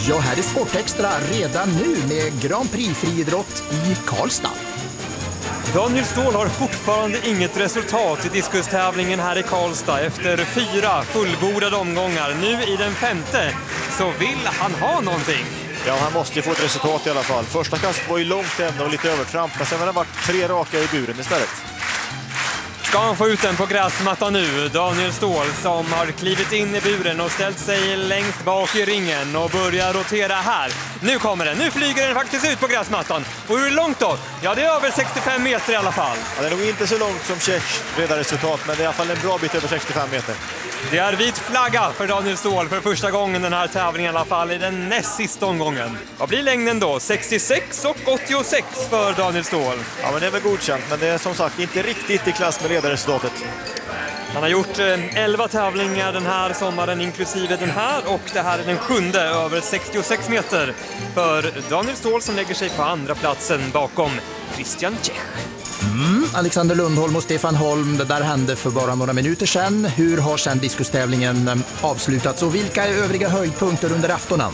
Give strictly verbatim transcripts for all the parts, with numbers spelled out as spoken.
Ja, här är Sportextra redan nu med Grand Prix-friidrott i Karlstad. Daniel Ståhl har fortfarande inget resultat i diskustävlingen här i Karlstad efter fyra fullbordade omgångar. Nu i den femte så vill han ha någonting. Ja, han måste ju få ett resultat i alla fall. Första kastet var ju långt ämne och lite övertramp, men sen har det varit tre raka i buren istället. Ska han få ut den på gräsmattan nu? Daniel Ståhl som har klivit in i buren och ställt sig längst bak i ringen och börjar rotera här. Nu kommer den, nu flyger den faktiskt ut på gräsmattan. Och hur är det långt då? Ja, det är över sextiofem meter i alla fall. Ja, det är nog inte så långt som Tjech redan resultat, men det är i alla fall en bra bit över sextiofem meter. Det är vit flagga för Daniel Ståhl för första gången den här tävlingen i alla fall i den näst sista omgången. Vad blir längden då? sextiosex och åttiosex för Daniel Ståhl. Ja, men det är väl godkänt, men det är som sagt inte riktigt i klass med ledarresultatet. Han har gjort elva tävlingar den här sommaren inklusive den här, och det här är den sjunde över sextiosex meter för Daniel Ståhl som lägger sig på andra platsen bakom Christian Tjech. Mm, Alexander Lundholm och Stefan Holm, det där hände för bara några minuter sedan. Hur har sedan diskustävlingen avslutats och vilka är övriga höjdpunkter under aftonen?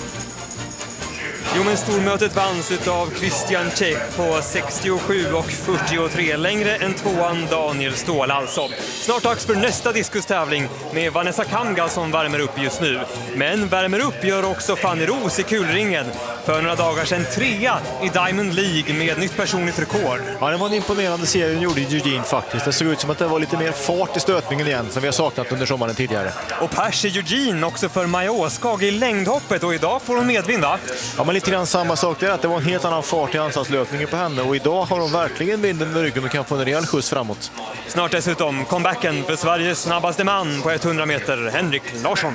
Jo, men stormötet vanns av Christian Tjech på sextiosju och fyrtiotre, längre än tvåan Daniel Ståhl alltså. Snart dags för nästa diskustävling med Vanessa Kamga som värmer upp just nu. Men värmer upp gör också Fanny Ros i kulringen. För några dagar sedan trea i Diamond League med nytt personligt rekord. Ja, det var en imponerande serie hon gjorde i Eugene faktiskt. Det såg ut som att det var lite mer fart i stötningen igen som vi har saknat under sommaren tidigare. Och pers i Eugene också för Maja Åskag i längdhoppet, och idag får hon medvind, va? Ja, men lite grann samma sak där, att det var en helt annan fart i ansatslöpningen på henne, och idag har hon verkligen vinden med ryggen och kan få en rejäl skjuts framåt. Snart dessutom comebacken för Sveriges snabbaste man på hundra meter, Henrik Larsson.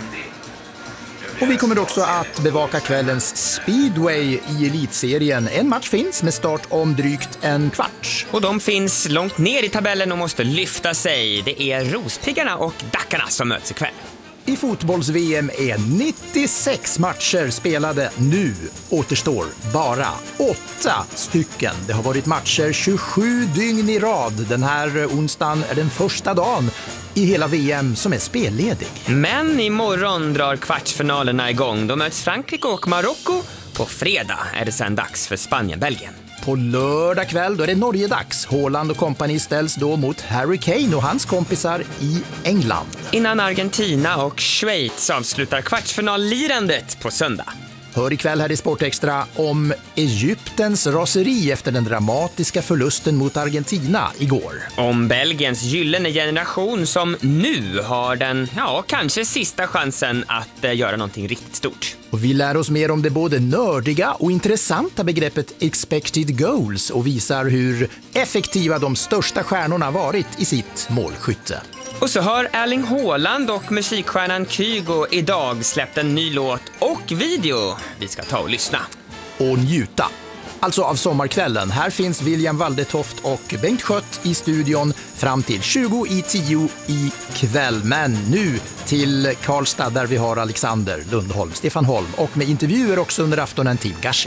Och vi kommer också att bevaka kvällens speedway i elitserien. En match finns med start om drygt en kvart. Och de finns långt ner i tabellen och måste lyfta sig. Det är Rospiggarna och Dackarna som möts ikväll. I fotbolls-V M är nittiosex matcher spelade. Nu återstår bara åtta stycken. Det har varit matcher tjugosju dygn i rad. Den här onsdagen är den första dagen i hela V M som är spelledig. Men imorgon drar kvartsfinalerna igång. Då möts Frankrike och Marocko. På fredag är det sedan dags för Spanien-Belgien. På lördag kväll då är det Norge-dags. Haaland och kompani ställs då mot Harry Kane och hans kompisar i England. Innan Argentina och Schweiz avslutar kvartsfinallirandet på söndag. Hör ikväll här i Sportextra om Egyptens raseri efter den dramatiska förlusten mot Argentina igår. Om Belgiens gyllene generation som nu har den, ja, kanske sista chansen att eh, göra någonting riktigt stort. Och vi lär oss mer om det både nördiga och intressanta begreppet expected goals och visar hur effektiva de största stjärnorna varit i sitt målskytte. Och så har Erling Haaland och musikstjärnan Kygo idag släppt en ny låt och video. Vi ska ta och lyssna. Och njuta. Alltså av sommarkvällen. Här finns William Waldetoft och Bengt Schött i studion fram till tjugo i tio i kväll. Men nu till Karlstad där vi har Alexander Lundholm, Stefan Holm och med intervjuer också under aftonen Tim Gashi.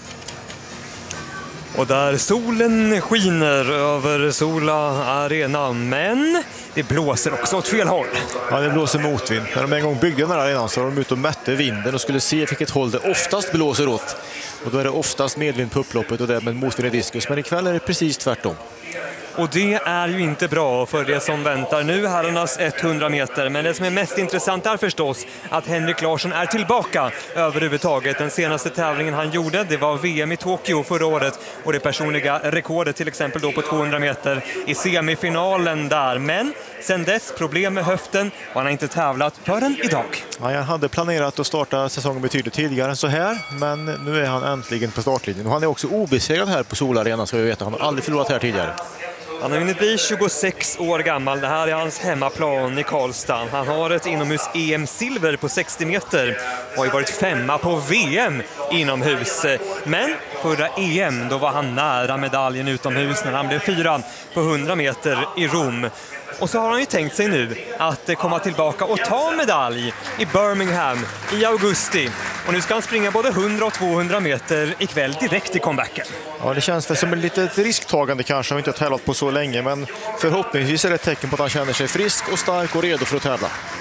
Och där solen skiner över Sola Arena, men det blåser också åt fel håll. Ja, det blåser motvind. När de en gång byggde den här arenan så var de ute och mätte vinden och skulle se vilket håll det oftast blåser åt. Och då är det oftast medvind på upploppet och det med motvind i diskus. Men ikväll är det precis tvärtom. Och det är ju inte bra för det som väntar nu, herrarnas hundra meter. Men det som är mest intressant är förstås att Henrik Larsson är tillbaka överhuvudtaget. Den senaste tävlingen han gjorde, det var V M i Tokyo förra året. Och det personliga rekordet till exempel då på tvåhundra meter i semifinalen där. Men sen dess problem med höften och han har inte tävlat förrän idag. Ja, jag hade planerat att starta säsongen betydligt tidigare än så här. Men nu är han äntligen på startlinjen. Och han är också obesegrad här på Solarena, ska vi veta. Han har aldrig förlorat här tidigare. Han har hunnit bli tjugosex år gammal. Det här är hans hemmaplan i Karlstad. Han har ett inomhus-E M-silver på sextio meter och har ju varit femma på V M inomhus. Men förra E M då var han nära medaljen utomhus när han blev fyra på hundra meter i Rom. Och så har han ju tänkt sig nu att komma tillbaka och ta medalj i Birmingham i augusti. Och nu ska han springa både hundra och tvåhundra meter ikväll direkt i comebacken. Ja, det känns väl som ett litet risktagande kanske. Han har inte tävlat på så länge, men förhoppningsvis är det ett tecken på att han känner sig frisk och stark och redo för att tävla.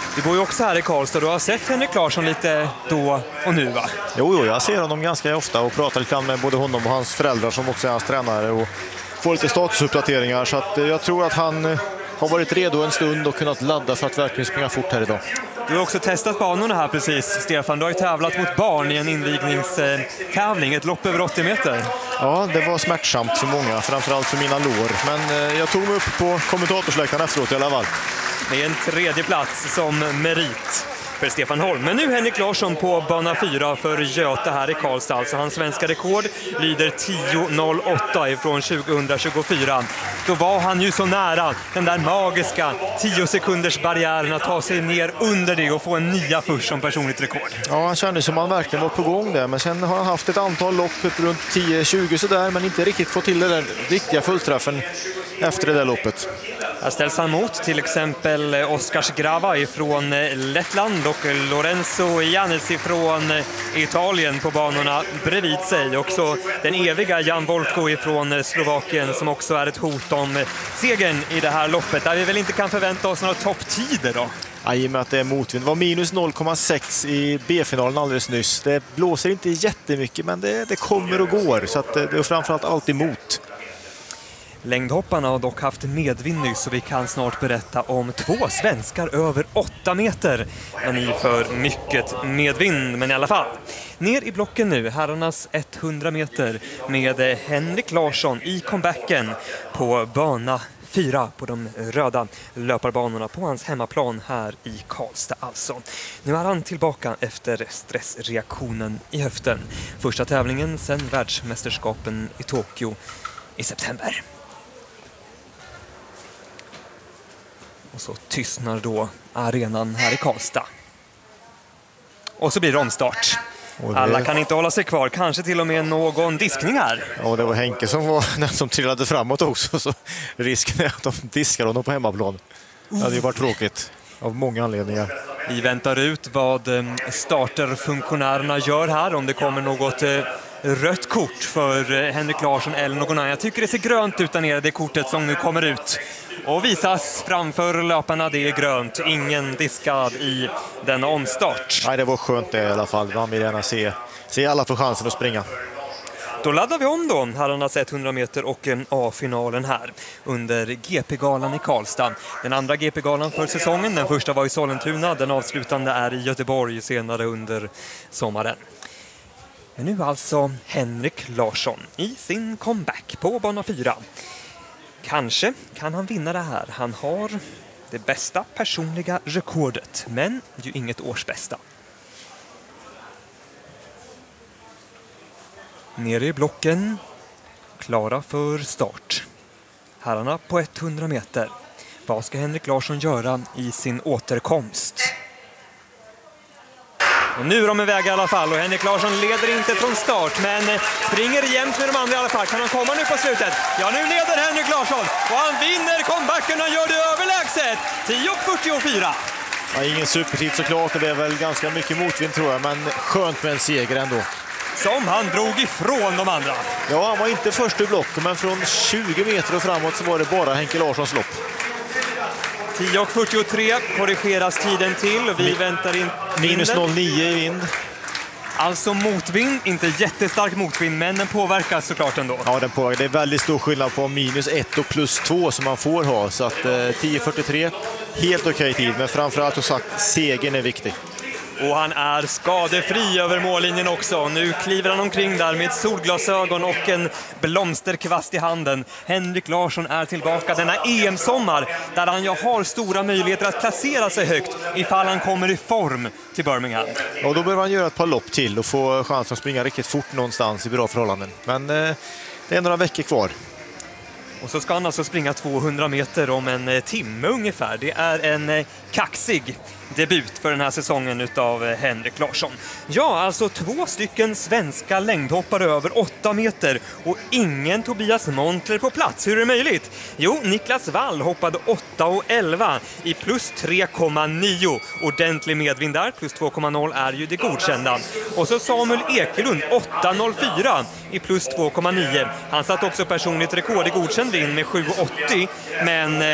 Du bor ju också här i Karlstad. Du har sett Henrik Larsson lite då och nu, va? Jo, jo, jag ser honom ganska ofta och pratar lite med både honom och hans föräldrar som också är hans tränare och får lite statusuppdateringar. Så att jag tror att han har varit redo en stund och kunnat ladda för att verkligen springa fort här idag. Du har också testat banorna här precis, Stefan. Du har ju tävlat mot barn i en invigningstävling, ett lopp över åttio meter. Ja, det var smärtsamt för många, framförallt för mina lår. Men jag tog mig upp på kommentatorsläktaren efteråt i alla fall. Med en tredje plats som merit för Stefan Holm. Men nu Henrik Larsson på bana fyra för Göta här i Karlstad. Alltså hans svenska rekord lyder tio noll åtta ifrån tjugohundratjugofyra. Då var han ju så nära den där magiska tio sekunders barriären att ta sig ner under det och få en nia först som personligt rekord. Ja, han kände som han verkligen var på gång där. Men sen har han haft ett antal lopp runt tio tjugo sådär, men inte riktigt fått till den där riktiga fullträffen efter det där loppet. Här ställs han mot till exempel Oskars Grava ifrån Lettland och Lorenzo Janis ifrån Italien på banorna bredvid sig. Också den eviga Jan Volko ifrån Slovakien som också är ett hot om segern i det här loppet. Där vi väl inte kan förvänta oss några topptider då. Ja, i och med att det är motvind. Det var minus noll komma sex i B-finalen alldeles nyss. Det blåser inte jättemycket, men det, det kommer och går. Så att det är framförallt alltid mot. Längdhopparna har dock haft medvind nyss och vi kan snart berätta om två svenskar över åtta meter. Men i för mycket medvind, men i alla fall. Ner i blocken nu, herrarnas hundra meter med Henrik Larsson i comebacken på bana fyra på de röda löparbanorna på hans hemmaplan här i Karlstad alltså. Nu är han tillbaka efter stressreaktionen i höften. Första tävlingen sedan världsmästerskapen i Tokyo i september. Och så tystnar då arenan här i Karlstad. Och så blir det omstart. Det... Alla kan inte hålla sig kvar, kanske till och med någon diskning här. Ja, det var Henke som var den som trillade framåt också, så risken är att de diskar honom på hemmaplan. Det hade ju varit tråkigt av många anledningar. Vi väntar ut vad starterfunktionärerna gör här, om det kommer något rött kort för Henrik Larsson eller någon annan. Jag tycker det ser grönt ut där nere, det kortet som nu kommer ut. Och visas framför löparna, det är grönt. Ingen diskad i denna omstart. Nej, det var skönt det i alla fall. Man vill gärna se, se alla för chansen att springa. Då laddar vi om då, herrarnas hundra meter och A-finalen här under G P-galan i Karlstad. Den andra G P-galan för säsongen, den första var i Sollentuna, den avslutande är i Göteborg senare under sommaren. Men nu alltså Henrik Larsson i sin comeback på bana fyra. Kanske kan han vinna det här. Han har det bästa personliga rekordet, men ju inget årsbästa. Nere i blocken, klara för start. Herrarna på hundra meter. Vad ska Henrik Larsson göra i sin återkomst? Och nu är de iväg i alla fall och Henrik Larsson leder inte från start men springer jämnt med de andra i alla fall. Kan han komma nu på slutet? Ja, nu leder Henrik Larsson och han vinner comebacken och gör det överlägset. tio fyrtiofyra. Ja, ingen supertid såklart och det är väl ganska mycket motvind tror jag, men skönt med en seger ändå. Som han drog ifrån de andra. Ja, han var inte först i blocken, men från tjugo meter och framåt så var det bara Henke Larssons lopp. tio fyrtiotre korrigeras tiden till och vi Mi väntar in minus noll komma nio i vind. Alltså motvind, inte jättestark motvind, men den påverkas såklart ändå. Ja, den påverkar. Det är väldigt stor skillnad på minus ett och plus två som man får ha. Så att eh, tio fyrtiotre, helt okej tid, men framförallt så sagt, segern är viktig. Och han är skadefri över mållinjen också. Nu kliver han omkring där med solglasögon och en blomsterkvast i handen. Henrik Larsson är tillbaka denna E M-sommar där han ju har stora möjligheter att placera sig högt ifall han kommer i form till Birmingham. Och då behöver han göra ett par lopp till och få chans att springa riktigt fort någonstans i bra förhållanden. Men eh, det är några veckor kvar. Och så ska han alltså springa tvåhundra meter om en timme ungefär. Det är en kaxig debut för den här säsongen utav Henrik Larsson. Ja, alltså två stycken svenska längdhoppare över åtta meter och ingen Tobias Montler på plats. Hur är det möjligt? Jo, Niklas Wall hoppade åtta och elva i plus tre komma nio. Ordentlig medvind där, plus två komma noll är ju det godkända. Och så Samuel Ekelund, åtta noll fyra i plus två komma nio. Han satt också personligt rekord i godkänd vind med sju åttio, men...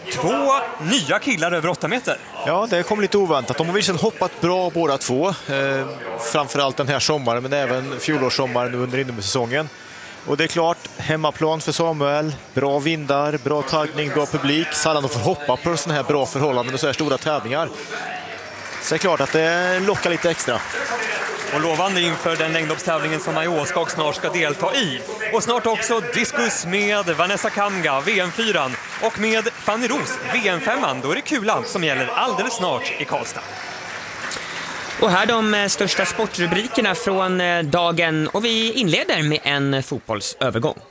två nya killar över åtta meter. Ja, det kom lite oväntat. De har visserligen hoppat bra båda två. Eh, framförallt den här sommaren, men även fjolårssommaren under inomhussäsongen. Och det är klart, hemmaplan för Samuel. Bra vindar, bra taggning, bra publik. Sällan de får hoppa på sådana här bra förhållanden och så här stora tävlingar. Så det är klart att det lockar lite extra. Och lovande inför den längdhoppstävlingen som Maja Åskog snart ska delta i. Och snart också diskus med Vanessa Kamga, V M fyra, och med Fanny Ros, V M fem. Då är det kulan som gäller alldeles snart i Karlstad. Och här de största sportrubrikerna från dagen, och vi inleder med en fotbollsövergång.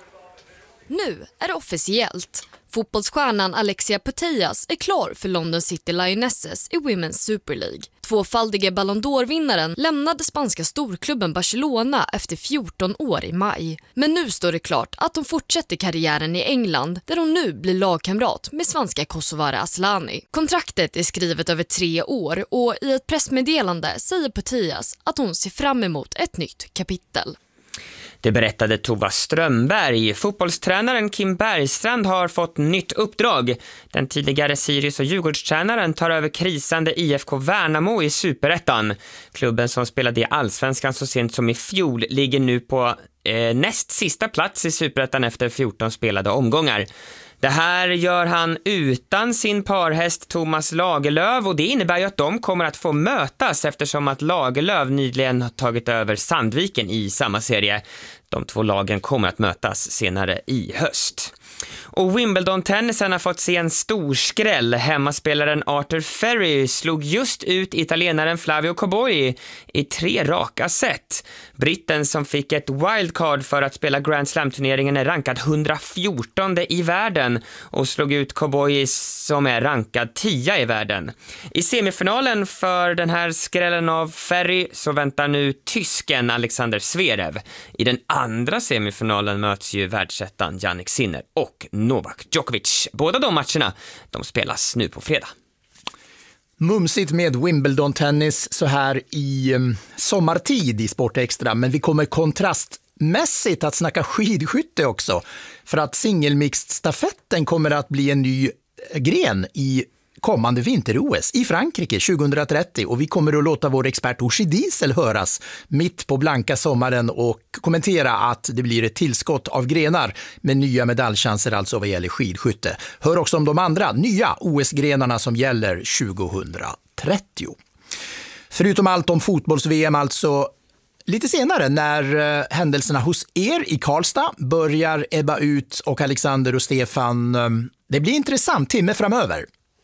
Nu är det officiellt. Fotbollsstjärnan Alexia Putellas är klar för London City Lionesses i Women's Super League. Tvåfaldige Ballon d'Or-vinnaren lämnade spanska storklubben Barcelona efter fjorton år i maj. Men nu står det klart att hon fortsätter karriären i England, där hon nu blir lagkamrat med svenska Kosovare Asllani. Kontraktet är skrivet över tre år och i ett pressmeddelande säger Putellas att hon ser fram emot ett nytt kapitel. Det berättade Tova Strömberg. Fotbollstränaren Kim Bergstrand har fått nytt uppdrag. Den tidigare Sirius- och Djurgårdstränaren tar över krisande I F K Värnamo i Superettan. Klubben som spelade i Allsvenskan så sent som i fjol ligger nu på eh, näst sista plats i Superettan efter fjorton spelade omgångar. Det här gör han utan sin parhäst Thomas Lagerlöf, och det innebär ju att de kommer att få mötas eftersom att Lagerlöf nyligen har tagit över Sandviken i samma serie. De två lagen kommer att mötas senare i höst. Och Wimbledon-tennisen har fått se en stor skräll. Hemmaspelaren Arthur Ferry slog just ut italienaren Flavio Cobolli i tre raka set. Britten som fick ett wildcard för att spela Grand Slam-turneringen är rankad hundrafjortonde i världen och slog ut Cobolli som är rankad tia i världen. I semifinalen för den här skrällen av Ferry så väntar nu tysken Alexander Zverev. I den andra semifinalen möts ju världsettan Jannik Sinner och Novak Djokovic. Båda de matcherna de spelas nu på fredag. Mumsigt med Wimbledon-tennis så här i um, sommartid i Sportextra, men vi kommer kontrastmässigt att snacka skidskytte också, för att singelmixed-stafetten kommer att bli en ny gren i kommande vinter-O S i Frankrike tjugohundratrettio, och vi kommer att låta vår expert Orsi Diesel höras mitt på blanka sommaren och kommentera att det blir ett tillskott av grenar med nya medaljchanser alltså vad gäller skidskytte. Hör också om de andra nya O S-grenarna som gäller tjugohundratrettio. Förutom allt om fotbolls-V M alltså lite senare när uh, händelserna hos er i Karlstad börjar ebba ut, och Alexander och Stefan, um, det blir intressant timme framöver.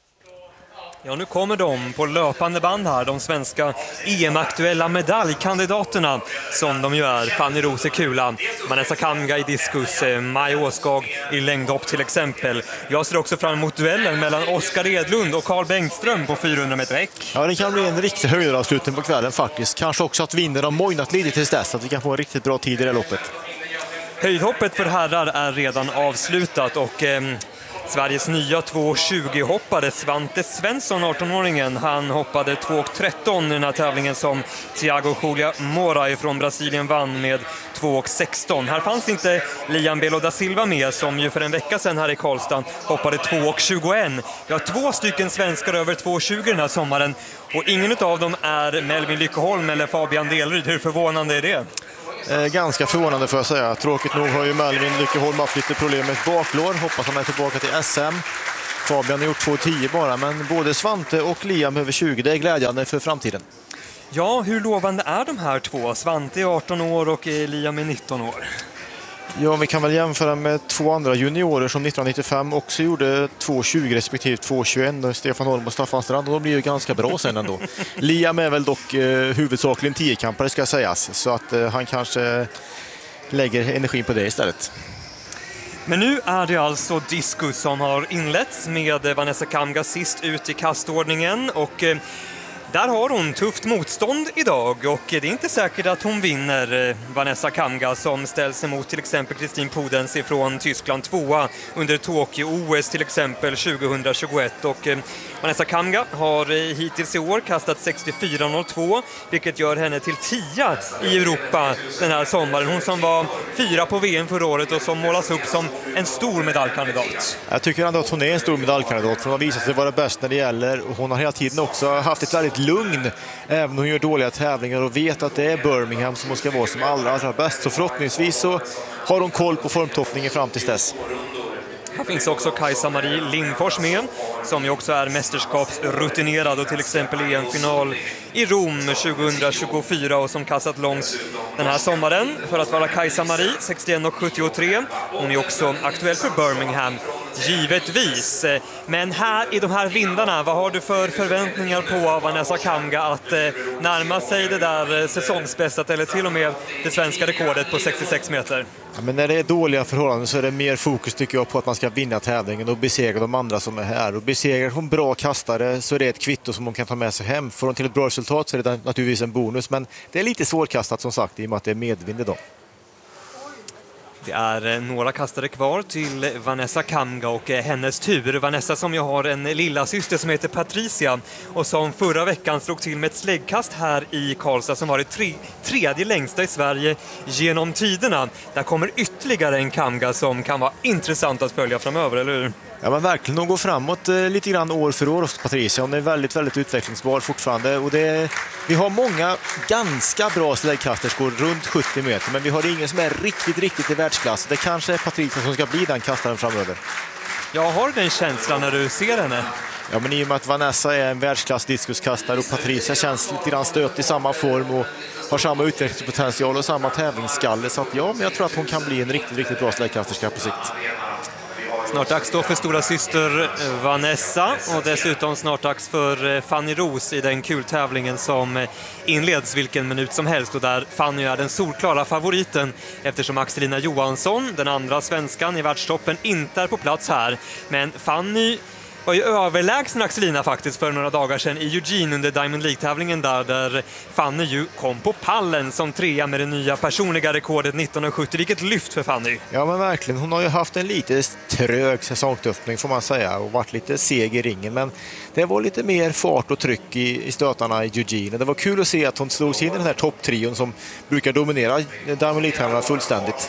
Ja, nu kommer de på löpande band här, de svenska E M-aktuella medaljkandidaterna som de ju är. Fanny Ros i kula, Vanessa Kamga i diskus, Maja Åskog i längdhopp till exempel. Jag ser också fram emot duellen mellan Oskar Edlund och Carl Bengtström på fyrahundra meter häck. Ja, det kan bli en riktig höjdavslutning på kvällen faktiskt. Kanske också att vinden har mojnat lite tills dess, så att vi kan få en riktigt bra tid i det loppet. Höjdhoppet för herrar är redan avslutat och eh, Sveriges nya två tjugo-hoppare Svante Svensson, arton-åringen, han hoppade två tretton i den här tävlingen som Thiago Julia Moray från Brasilien vann med två sexton. Här fanns inte Liam Belo da Silva med, som ju för en vecka sedan här i Karlstad hoppade två tjugoett. Vi har två stycken svenskar över två tjugo den här sommaren, och ingen av dem är Melvin Lyckeholm eller Fabian Delryd. Hur förvånande är det? Eh, ganska förvånande för att säga. Tråkigt nog har ju Melvin Lyckeholm haft lite problem med ett baklår. Hoppas han är tillbaka till S M. Fabian har gjort två tio bara, men både Svante och Liam över tjugo, det är glädjande för framtiden. Ja, hur lovande är de här två? Svante är arton år och Liam är nitton år. Ja, vi kan väl jämföra med två andra juniorer som nittonhundranittiofem också gjorde två tjugo respektive två tjugoett, Stefan Holm och Staffan Strand, och de blir ju ganska bra sen ändå. Liam är väl dock eh, huvudsakligen tiokampare ska sägas, så att eh, han kanske lägger energin på det istället. Men nu är det alltså diskus som har inletts med Vanessa Kamga sist ut i kastordningen, och eh, Där har hon tufft motstånd idag och det är inte säkert att hon vinner. Vanessa Kamga som ställs emot till exempel Kristin Podens ifrån Tyskland, tvåa under Tokyo-O S till exempel tjugohundratjugoett. Och Vanessa Kamga har hittills i år kastat sextiofyra noll två, vilket gör henne till tia i Europa den här sommaren. Hon som var fyra på V M förra året och som målas upp som en stor medaljkandidat. Jag tycker ändå att hon är en stor medaljkandidat, för hon har visat sig vara bäst när det gäller. Och hon har hela tiden också haft ett väldigt lugn, även om hon gör dåliga tävlingar, och vet att det är Birmingham som hon ska vara som allra, allra bäst. Så förhoppningsvis så har hon koll på formtoppningen fram till dess. Här finns också Kajsa-Marie Lindfors med, som ju också är mästerskapsrutinerad och till exempel i en final i Rom tjugohundratjugofyra och som kastat långt den här sommaren för att vara Kajsa-Marie, sextioen sjuttiotre. Hon är också aktuell för Birmingham, givetvis. Men här i de här vindarna, vad har du för förväntningar på Vanessa Kamga att eh, närma sig det där säsongsbästet eller till och med det svenska rekordet på sextiosex meter? Ja, men när det är dåliga förhållanden så är det mer fokus, tycker jag, på att man ska vinna tävlingen och besegra de andra som är här. Och besegrar hon bra kastare så är det ett kvitto som hon kan ta med sig hem. Får hon till ett bra resultat så är det naturligtvis en bonus, men det är lite svårkastat som sagt i och med att det är medvind idag. Det är några kastare kvar till Vanessa Kamga och hennes tur. Vanessa som ju har en lilla syster som heter Patricia och som förra veckan slog till med ett släggkast här i Karlstad som var det tre, tredje längsta i Sverige genom tiderna. Där kommer ytterligare en Kamga som kan vara intressant att följa framöver, eller hur? Ja, men verkligen. Hon går framåt eh, lite grann år för år också, Patricia. Hon är väldigt, väldigt utvecklingsbar fortfarande. Och det, vi har många ganska bra släggkasterskor runt sjuttio meter, men vi har ingen som är riktigt, riktigt i världsklass. Det kanske är Patricia som ska bli den kastaren framöver. Jag har den känslan när du ser henne. Ja, men i och med att Vanessa är en världsklass diskuskastare och Patricia känns lite grann stött i samma form och har samma utvecklingspotential och samma tävlingsskalle. Så att ja, men jag tror att hon kan bli en riktigt, riktigt bra släggkasterska på sikt. Snart dags då för stora syster Vanessa och dessutom snart dags för Fanny Ros i den kultävlingen som inleds vilken minut som helst och där Fanny är den solklara favoriten eftersom Axelina Johansson, den andra svenskan i världstoppen, inte är på plats här. Men Fanny var ju överlägsen Axelina faktiskt för några dagar sedan i Eugene under Diamond League-tävlingen där, där Fanny ju kom på pallen som trea med det nya personliga rekordet nitton sjuttio. Vilket lyft för Fanny! Ja, men verkligen. Hon har ju haft en lite trög säsongsöppning får man säga och varit lite seg i ringen, men det var lite mer fart och tryck i, i stötarna i Eugene. Det var kul att se att hon slog sig in i den här topptrion som brukar dominera Diamond League-tävlingarna fullständigt.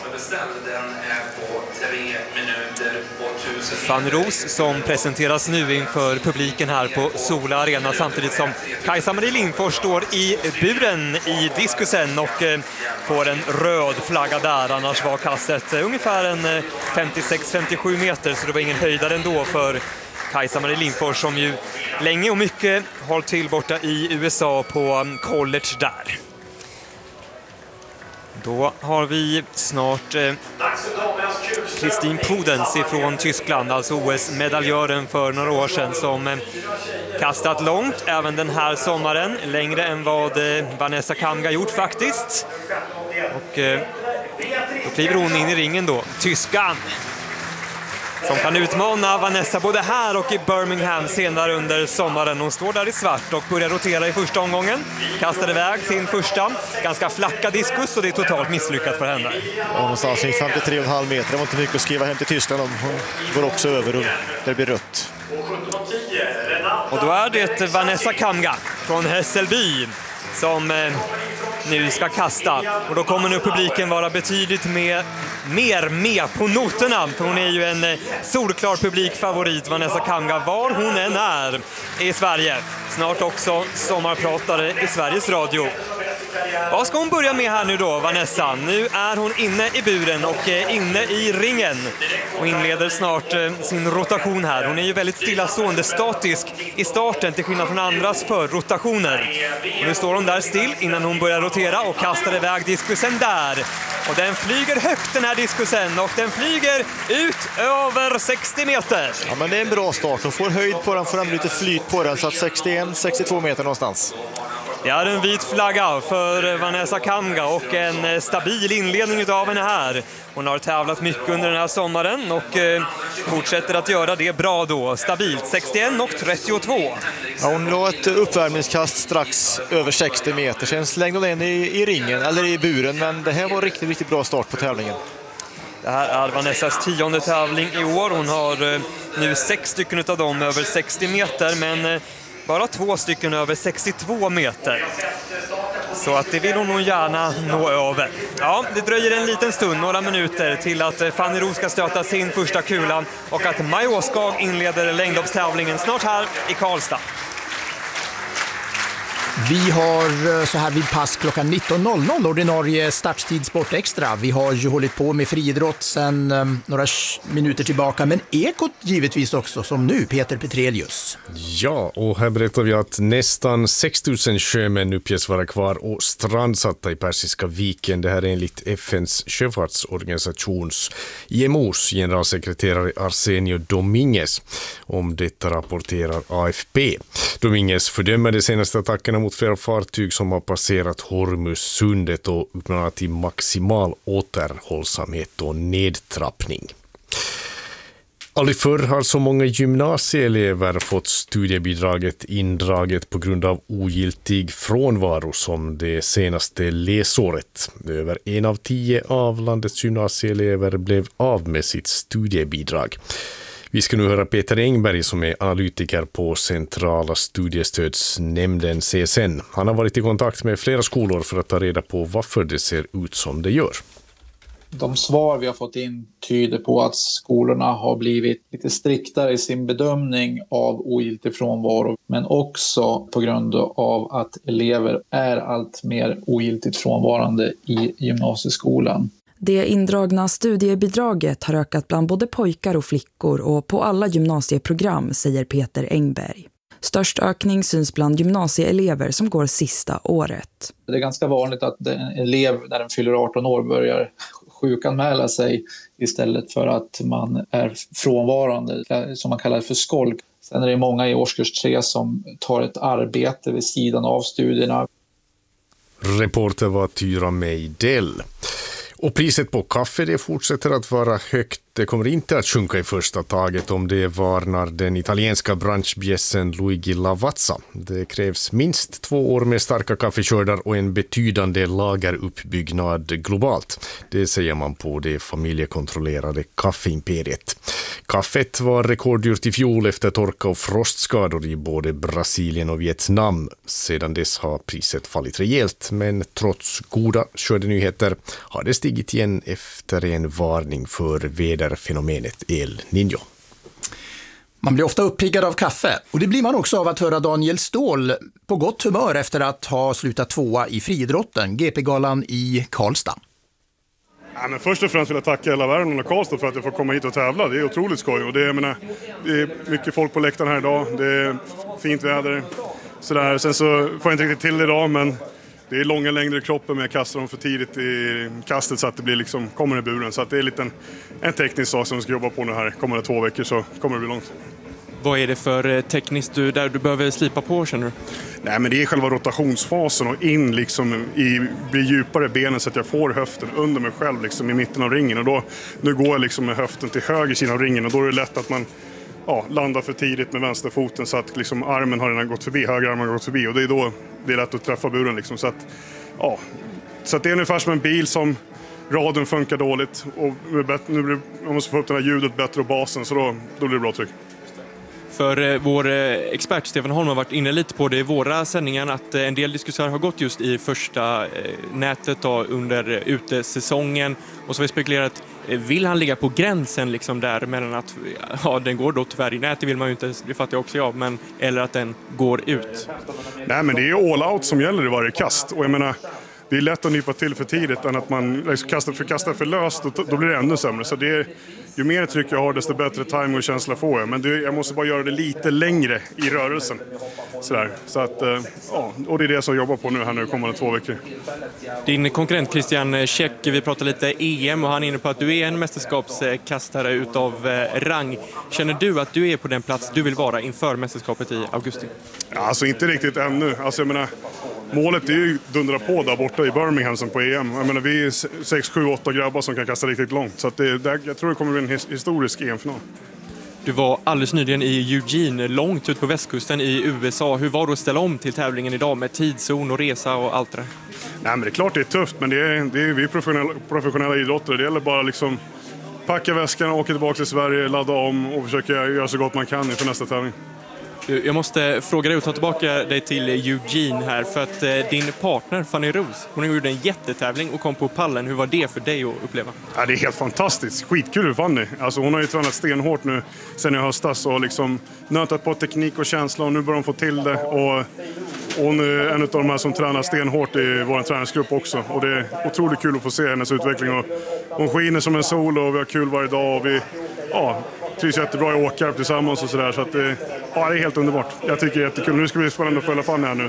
Fanny Ros som presenteras nu inför publiken här på Sola Arena samtidigt som Kajsa-Marie Lindfors står i buren i diskusen och får en röd flagga där, annars var kastet ungefär en femtiosex femtiosju meter så det var ingen höjdare ändå för Kajsa-Marie Lindfors som ju länge och mycket hållit till borta i U S A på college där. Då har vi snart eh, Kristin Podens ifrån Tyskland, alltså O S-medaljören för några år sedan som eh, kastat långt även den här sommaren, längre än vad eh, Vanessa Kamga gjort faktiskt. Och eh, då kliver hon in i ringen då, tyskan, som kan utmana Vanessa både här och i Birmingham senare under sommaren. Hon står där i svart och börjar rotera i första omgången. Kastar iväg sin första, ganska flacka diskus och det är totalt misslyckat för henne. Ja, någonstans i femtiotre komma fem meter. Det var inte mycket att skriva hem till Tyskland om. Hon går också över och det blir rött. Och då är det Vanessa Kamga från Hässelby som eh, nu ska kasta. Och då kommer nu publiken vara betydligt med, mer med på noterna. För hon är ju en eh, solklar publikfavorit, Vanessa Kamga, var hon än är i Sverige. Snart också sommarpratare i Sveriges Radio. Vad ska hon börja med här nu då, Vanessa? Nu är hon inne i buren och inne i ringen och inleder snart sin rotation här. Hon är ju väldigt stillastående, statisk i starten till skillnad från andras för rotationer. Och nu står hon där still innan hon börjar rotera och kastar iväg diskusen där. Och den flyger högt den här diskusen och den flyger ut över sextio meter. Ja, men det är en bra start. Hon får höjd på den, får ändå lite flyt på den så att sextioen sextiotvå meter någonstans. Det är en vit flagga för Vanessa Kamga och en stabil inledning av henne här. Hon har tävlat mycket under den här sommaren och fortsätter att göra det bra då. Stabilt, sextioen och trettiotvå. Ja, hon låg ett uppvärmningskast strax över sextio meter. Sen slängde hon in i, i ringen, eller i buren. Men det här var en riktigt, riktigt bra start på tävlingen. Det här är Vanessas tionde tävling i år. Hon har nu sex stycken av dem över sextio meter, men bara två stycken över sextiotvå meter. Så att det vill hon nog gärna nå över. Ja, det dröjer en liten stund, några minuter, till att Fanny Roos ska stöta sin första kula och att Maj Åskag inleder längdhoppstävlingen snart här i Karlstad. Vi har så här vid pass klockan nitton noll noll ordinarie starttid Sport Extra. Vi har ju hållit på med friidrott sedan um, några minuter tillbaka, men ekot givetvis också, som nu, Peter Petrelius. Ja, och här berättar vi att nästan sex tusen sjömän uppges vara kvar och strandsatta i Persiska viken. Det här är enligt F N:s sjöfartsorganisations I M O:s generalsekreterare Arsenio Dominguez. Om detta rapporterar A F P. Dominguez fördömer de senaste attackerna mot flera fartyg som har passerat Hormuzsundet och uppmanar till maximal återhållsamhet och nedtrappning. Aldrig förr har så många gymnasieelever fått studiebidraget indraget på grund av ogiltig frånvaro som det senaste läsåret. Över en av tio av landets gymnasieelever blev av med sitt studiebidrag. Vi ska nu höra Peter Engberg som är analytiker på Centrala studiestödsnämnden C S N. Han har varit i kontakt med flera skolor för att ta reda på varför det ser ut som det gör. De svar vi har fått in tyder på att skolorna har blivit lite striktare i sin bedömning av ogiltig frånvaro, men också på grund av att elever är allt mer ogiltigt frånvarande i gymnasieskolan. Det indragna studiebidraget har ökat bland både pojkar och flickor och på alla gymnasieprogram, säger Peter Engberg. Störst ökning syns bland gymnasieelever som går sista året. Det är ganska vanligt att en elev när den fyller arton år börjar sjukanmäla sig istället för att man är frånvarande, som man kallar för skolk. Sen är det många i årskurs tre som tar ett arbete vid sidan av studierna. Reporter var Tyra Meidell. Och priset på kaffe det fortsätter att vara högt. Det kommer inte att sjunka i första taget, om det varnar den italienska branschbjässen Luigi Lavazza. Det krävs minst två år med starka kaffeskördar och en betydande lageruppbyggnad globalt. Det säger man på det familjekontrollerade kaffeimperiet. Kaffet var rekorddyrt i fjol efter torka och frostskador i både Brasilien och Vietnam. Sedan dess har priset fallit rejält, men trots goda skördenyheter har det stigit igen efter en varning för väderfenomenet El Niño. Man blir ofta uppiggad av kaffe, och det blir man också av att höra Daniel Ståhl på gott humör efter att ha slutat tvåa i friidrotten, G P-galan i Karlstad. Ja, men först och främst vill jag tacka hela Värmland och Karlstad för att jag får komma hit och tävla. Det är otroligt skoj, och det, jag menar, det är mycket folk på läktaren här idag. Det är fint väder. Sådär. Sen så får jag inte riktigt till det idag, men det är långa längder i kroppen, men jag kastar dem för tidigt i kastet så att det blir liksom, kommer i buren. Så att det är lite en, en teknisk sak som vi ska jobba på nu här. Kommer det två veckor så kommer det bli långt. Vad är det för tekniskt du, där du behöver slipa på, känner du? Nej, men det är själva rotationsfasen och in liksom i, bli djupare benen så att jag får höften under mig själv liksom i mitten av ringen. Och då, nu går jag liksom med höften till höger sidan av ringen, och då är det lätt att man ja, landar för tidigt med vänsterfoten så att liksom armen har redan gått förbi, höger armen har gått förbi, och det är då det är lätt att träffa buren liksom. Så att, ja, så att det är ungefär som en bil som radion funkar dåligt, och nu blir, man måste få upp det här ljudet bättre och basen, så då, då blir det bra tryck. För eh, vår eh, expert Stefan Holm har varit inne lite på det i våra sändningar, att eh, en del diskussioner har gått just i första eh, nätet då, under eh, utesäsongen, och så har vi spekulerat, eh, vill han ligga på gränsen liksom där mellan att ja, den går då tyvärr i nätet, vill man ju inte, det fattar jag också jag, men eller att den går ut. Nej, men det är all out som gäller i varje kast, och jag menar, det är lätt att nypa till för tidigt än att man liksom kastar, för kastar för löst, och då blir det ännu sämre. Så det är, ju mer tryck jag har, desto bättre time och känsla får jag. Men det, jag måste bara göra det lite längre i rörelsen. Sådär. Så att, ja, och det är det som jag jobbar på nu här nu kommande två veckor. Din konkurrent Christian Käck, vi pratar lite E M, och han är inne på att du är en mästerskapskastare utav rang. Känner du att du är på den plats du vill vara inför mästerskapet i augusti? Ja, alltså inte riktigt ännu. Alltså jag menar, målet är ju dundra på där borta i Birmingham som på E M. Jag menar, vi är sex, sju, åtta grabbar som kan kasta riktigt långt. Så att det, det, jag tror det kommer bli en his, historisk E M-final. Du var alldeles nyligen i Eugene, långt ut på västkusten i U S A. Hur var det att ställa om till tävlingen idag med tidszon och resa och allt det där? Nej, men det är klart det är tufft, men det är, det är vi är professionella, professionella idrottare. Det gäller bara liksom packa väskan, åka tillbaka till Sverige, ladda om och försöka göra så gott man kan inför nästa tävling. Jag måste fråga dig och ta tillbaka dig till Eugene här, för att eh, din partner Fanny Roos, hon gjorde en jättetävling och kom på pallen. Hur var det för dig att uppleva? Ja, det är helt fantastiskt. Skitkul för Fanny. Alltså, hon har ju tränat stenhårt nu sen i höstas och liksom nötat på teknik och känsla och nu börjar hon få till det. Och hon är en av de här som tränar stenhårt i vår träningsgrupp också. Och det är otroligt kul att få se hennes utveckling. Och hon skiner som en sol och vi har kul varje dag och vi... Ja, trivs jättebra i åka tillsammans och sådär. Så att det, ja, det är helt underbart. Jag tycker det är jättekul. Nu ska vi spännande att följa Fanny här nu.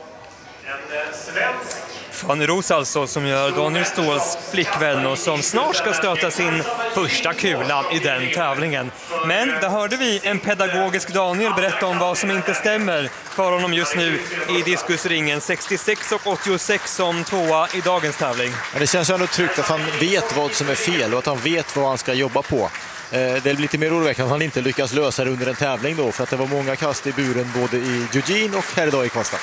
Fanny Roos alltså, som gör Daniel Ståhls flickvän och som snart ska stöta sin första kula i den tävlingen. Men där hörde vi en pedagogisk Daniel berätta om vad som inte stämmer för honom just nu i diskusringen. sextiosex och åttiosex som tvåa i dagens tävling. Ja, det känns ju ändå tryggt att han vet vad som är fel och att han vet vad han ska jobba på. Det är lite mer oroväckande att han inte lyckas lösa det under en tävling då, för att det var många kast i buren både i Eugene och här idag i Karlstad.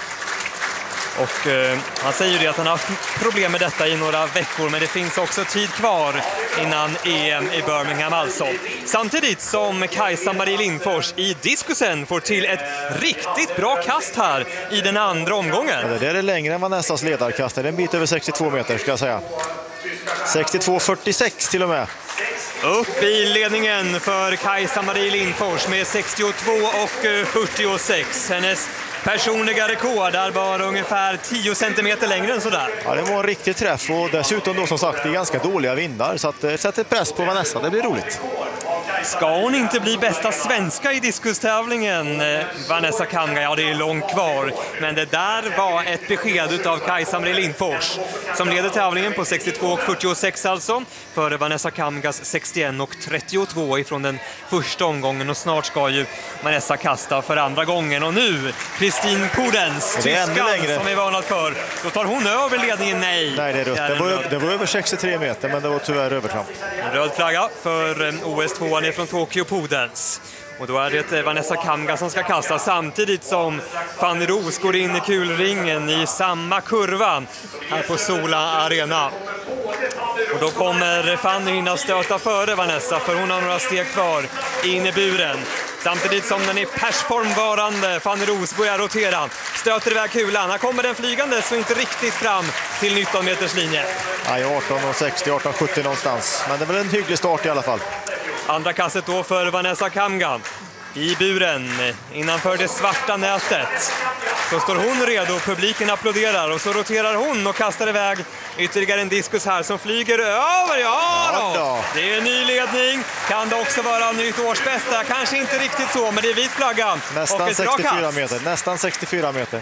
Och eh, han säger ju det att han har haft problem med detta i några veckor, men det finns också tid kvar innan E M i Birmingham alltså. Samtidigt som Kajsa-Marie Lindfors i diskusen får till ett riktigt bra kast här i den andra omgången. Ja, det är längre än Vanessas ledarkast. Det är en bit över sextiotvå meter ska jag säga. sextiotvå fyrtiosex till och med. Upp i ledningen för Kajsa-Marie Lindfors med sextiotvå och fyrtiosex. Hennes personliga rekord är bara ungefär tio centimeter längre än sådär. Ja, det var en riktig träff och dessutom då som sagt det är ganska dåliga vindar så att det sätter press på Vanessa, det blir roligt. Ska hon inte bli bästa svenska i diskustävlingen, Vanessa Kamga? Ja, det är långt kvar. Men det där var ett besked av Kajsa-Marie Lindfors som leder tävlingen på sextiotvå och fyrtiosex alltså. Före Vanessa Kamgas sextioett och trettiotvå ifrån den första omgången. Och snart ska ju Vanessa kasta för andra gången. Och nu, Kristin Pudens, tyskan som vi är varnat för. Då tar hon över ledningen, nej. Nej, det är rött. Det, det, var, det var över sextiotre meter, men det var tyvärr övertramp. En röd flagga för O S två från Tokyo Pudens. Och då är det Vanessa Kamga som ska kasta samtidigt som Fanny Roos går in i kulringen i samma kurva här på Sola Arena. Och då kommer Fanny hinna stöta före Vanessa, för hon har några steg kvar in i buren. Samtidigt som den är persformvarande Fanny Roos börjar rotera. Stöter iväg kulan. Här kommer den flygande så inte riktigt fram till nitton meters linje. Nej, arton sextio, arton sjuttio någonstans. Men det är väl en hygglig start i alla fall. Andra kastet då för Vanessa Kamga. I buren, innanför det svarta nätet. Så står hon redo, publiken applåderar och så roterar hon och kastar iväg ytterligare en diskus här som flyger över. Ja då! Ja, det är en ny ledning. Kan det också vara nytt årsbästa? Kanske inte riktigt så, men det är vit flagga. Nästan sextiofyra meter. Nästan sextiofyra meter.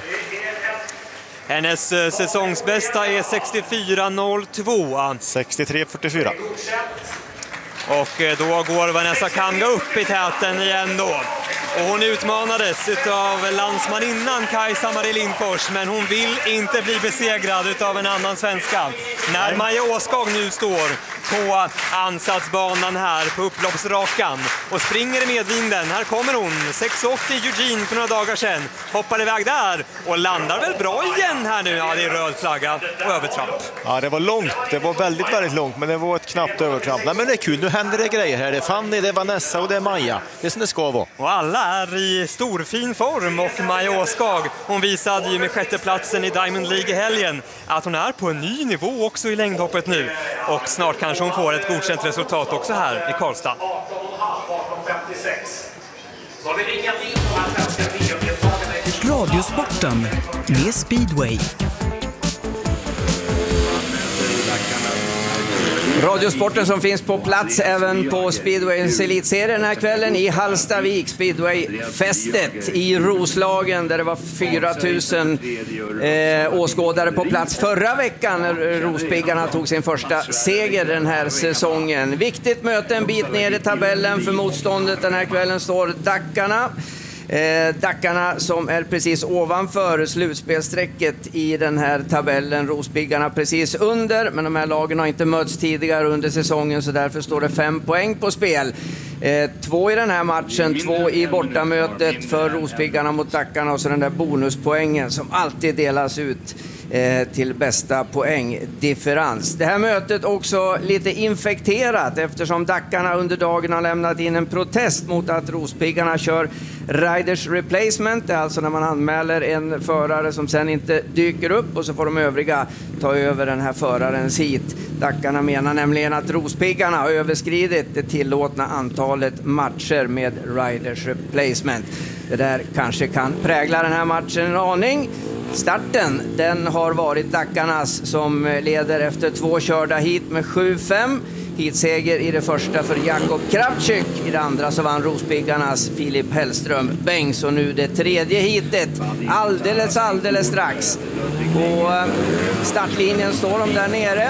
Hennes säsongsbästa är sextiofyra noll två. sextiotre fyrtiofyra. Och då går Vanessa Kamga upp i täten igen då. Och hon utmanades av landsmaninnan Kajsa-Marie Lindfors, men hon vill inte bli besegrad av en annan svenska. När Maja Åskog nu står på ansatsbanan här på upploppsrakan och springer i medvinden. Här kommer hon, sex åttio i Eugene för några dagar sedan. Hoppar iväg där och landar väl bra igen här nu. Ja, det är röd flagga och övertramp. Ja, det var långt. Det var väldigt, väldigt långt, men det var ett knappt övertramp. Nej, men det är kul. Nu händer det grejer här. Det är Fanny, det är Vanessa och det är Maja. Det är som det ska vara. Och alla är i storfin form och Maja Åskog, hon visade ju med sjätteplatsen i Diamond League i helgen att hon är på en ny nivå också i längdhoppet nu. Och snart kanske hon får ett godkänt resultat också här i Karlstad. Radiosporten med Speedway. Radiosporten som finns på plats även på Speedways elitserie den här kvällen i Hallstavik, Speedway-festet i Roslagen där det var fyra tusen eh, åskådare på plats förra veckan när Rospiggarna tog sin första seger den här säsongen. Viktigt möte en bit ner i tabellen för motståndet den här kvällen står Dackarna. Eh, Dackarna som är precis ovanför slutspelsträcket i den här tabellen. Rospiggarna precis under, men de här lagen har inte mötts tidigare under säsongen, så därför står det fem poäng på spel. Eh, två i den här matchen, två i bortamötet för Rospiggarna mot Dackarna, och så den där bonuspoängen som alltid delas ut eh, till bästa poängdifferens. Det här mötet också lite infekterat eftersom Dackarna under dagen har lämnat in en protest mot att Rospiggarna kör Riders Replacement. Det är alltså när man anmäler en förare som sen inte dyker upp, och så får de övriga ta över den här förarens hit. Dackarna menar nämligen att Rospiggarna har överskridit det tillåtna antalet matcher med Riders Replacement. Det där kanske kan prägla den här matchen en aning. Starten, den har varit Dackarnas, som leder efter två körda hit med sju fem. Hitseger i det första för Jakob Kravczyk. I det andra så vann Rospiggarnas Filip Hellström Bengs, och nu det tredje hitet alldeles, alldeles strax. På startlinjen står de där nere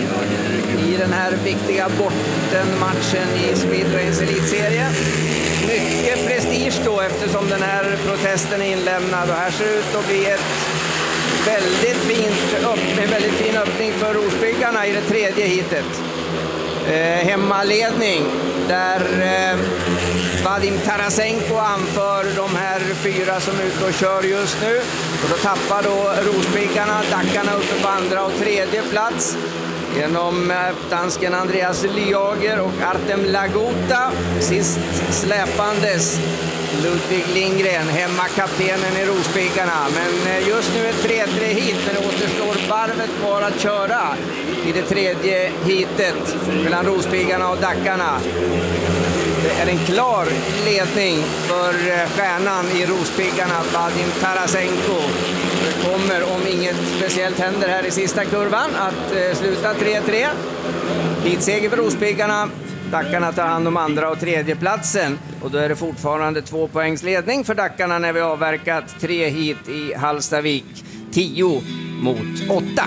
i den här viktiga bottenmatchen i Speedways elitserie. Mycket prestige då, eftersom den här protesten är inlämnad, och här ser det ut att bli ett väldigt fint upp, en väldigt fin öppning för Rospiggarna i det tredje hitet. Eh, hemmaledning där eh, Vadim Tarasenko anför de här fyra som är ute och kör just nu, och så tappar då Rospiggarna, Dackarna uppe på andra och tredje plats genom dansken Andreas Lyager och Artem Lagota. Sist släpandes Ludvig Lindgren, hemmakaptenen i Rospiggarna. Men just nu är tre tre hit, när det återstår varvet kvar att köra i det tredje hitet mellan Rospiggarna och Dackarna. Det är en klar ledning för stjärnan i Rospiggarna, Vadim Tarasenko. Det kommer, om inget speciellt händer här i sista kurvan, att sluta tre tre. Hitseger för Rospiggarna. Dackarna tar hand om andra och tredje platsen, och då är det fortfarande två poängs ledning för Dackarna när vi avverkat tre hit i Hallstavik. Tio mot åtta.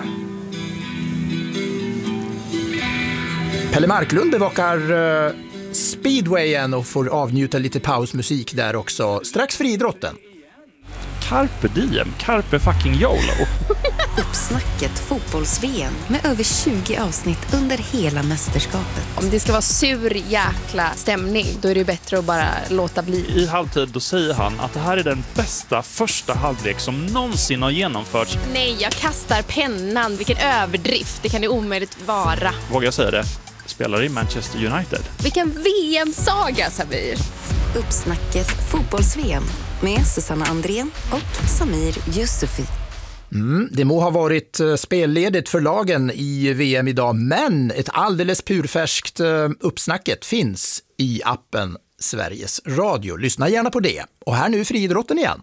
Pelle Marklund bevakar uh, speedwayen och får avnjuta lite pausmusik där också. Strax för idrotten. Carpe diem, carpe fucking YOLO. Uppsnacket fotbolls-V M med över tjugo avsnitt under hela mästerskapet. Om det ska vara sur jäkla stämning, då är det bättre att bara låta bli. I halvtid då säger han att det här är den bästa första halvlek som någonsin har genomförts. Nej, jag kastar pennan. Vilken överdrift. Det kan det omöjligt vara. Vågar jag säga det? Spelar i Manchester United. Vilken V M-saga, Samir. Uppsnacket fotbolls-V M med Susanna Andrén och Samir Yusufi. Mm, det må ha varit spelledigt för lagen i V M idag, men ett alldeles purfärskt uppsnacket finns i appen Sveriges Radio. Lyssna gärna på det. Och här nu friidrotten igen.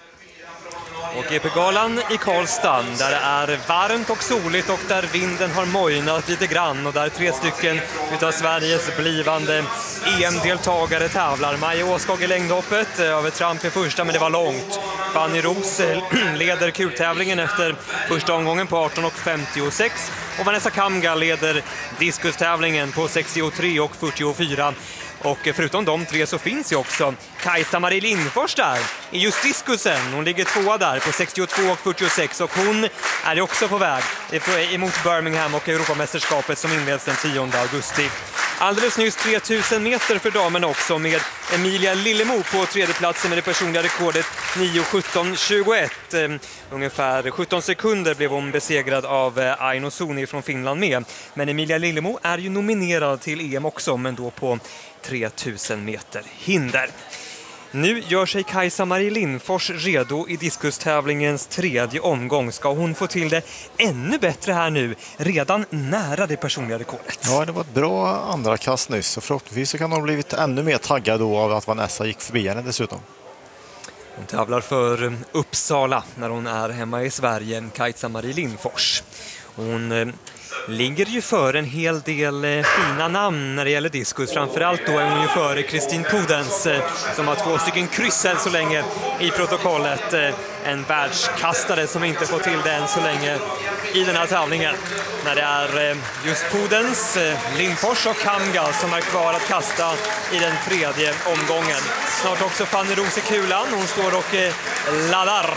Och G P-galan i Karlstad, där det är varmt och soligt och där vinden har mojnat lite grann, och där tre stycken utav Sveriges blivande E M-deltagare tävlar. Maja Åskog i längdhoppet, över tramp i första, men det var långt. Fanny Ros leder kultävlingen efter första omgången på arton och femtiosex, och Vanessa Kamga leder diskustävlingen på sextiotre och fyrtiofyra. Och förutom de tre så finns ju också Kajsa Marie Lindfors där i just diskusen. Hon ligger tvåa där på sextiotvå och fyrtiosex, och hon är ju också på väg emot Birmingham och Europamästerskapet som inleds den tionde augusti. Alldeles nyss tre tusen meter för damen också, med Emilia Lillemo på tredje platsen med det personliga rekordet nio sjutton tjugoett. Um, ungefär sjutton sekunder blev hon besegrad av uh, Aino Soni från Finland med. Men Emilia Lillemo är ju nominerad till E M också, men då på tre tusen meter hinder. Nu gör sig Kajsa Marie Lindfors redo i diskustävlingens tredje omgång. Ska hon få till det ännu bättre här nu, redan nära det personliga rekordet? Ja, det var ett bra andra kast nyss, och förhoppningsvis så kan hon ha blivit ännu mer taggad då av att Vanessa gick förbi henne dessutom. Hon tävlar för Uppsala när hon är hemma i Sverige, Kajsa Marie Lindfors. Hon eh, ligger ju för en hel del eh, fina namn när det gäller diskus. Framförallt då är hon ju före Kristin Podens eh, som har två stycken kryss än så länge i protokollet. Eh, en världskastare som inte får till det än så länge i den här tävlingen. När det är eh, just Podens, eh, Lindfors och Kamga som är kvar att kasta i den tredje omgången. Snart också Fanny Roos i kulan. Hon står och eh, laddar.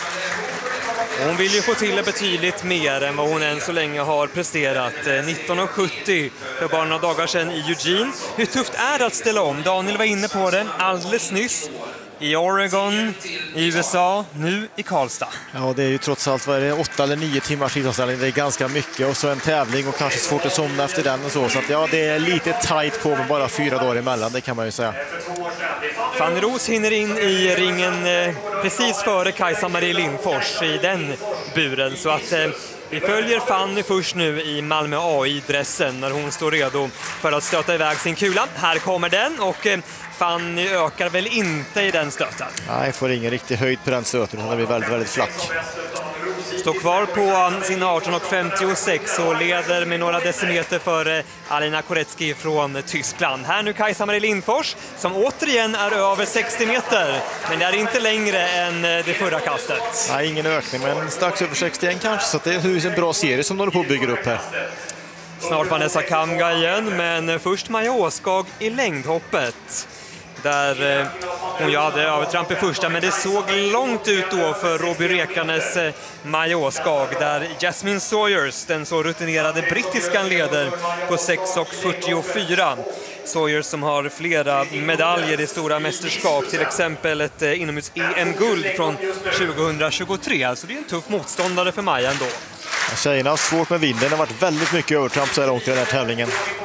Hon vill ju få till det betydligt mer än vad hon än så länge har presterat. nitton sjuttio för bara några dagar sedan i Eugene. Hur tufft är det att ställa om? Daniel var inne på det alldeles nyss. I Oregon, i U S A, nu i Karlstad. Ja, det är ju trots allt vad är det, åtta eller nio timmars idrottsställning. Det är ganska mycket och så en tävling och kanske svårt att somna efter den och så. Så att, ja, det är lite tajt på med bara fyra dagar emellan, det kan man ju säga. Fanny Roos hinner in i ringen eh, precis före Kajsa-Marie Lindfors i den buren. Så att eh, vi följer Fanny först nu i Malmö A I-dressen när hon står redo för att stöta iväg sin kula. Här kommer den och eh, Fanny ökar väl inte i den stöten. Nej, får ingen riktig höjd på den stöten. Hon blir väldigt, väldigt flack. Står kvar på sin arton femtiosex och leder med några decimeter för Alina Koretsky från Tyskland. Här nu Kajsa-Marie Lindfors som återigen är över sextio meter. Men det är inte längre än det förra kastet. Nej, ingen ökning, men strax över sextioen kanske. Så det är en bra serie som de håller på att bygga upp här. Snart Vanessa Kamga igen, men först Maja Åskag i längdhoppet. Där eh, hon hade övertramp i första, men det såg långt ut då för Robbie Rekanes eh, Maja Åskag, där Jasmine Sawyers, den så rutinerade brittiskan, leder på sex fyrtiofyra. Sawyers som har flera medaljer i stora mästerskap, till exempel ett eh, inomhus-E M-guld från tjugohundratjugotre. Så det är en tuff motståndare för Maja ändå. Tjejerna har svårt med vinden, det har varit väldigt mycket övertramp så här långt i den här tävlingen.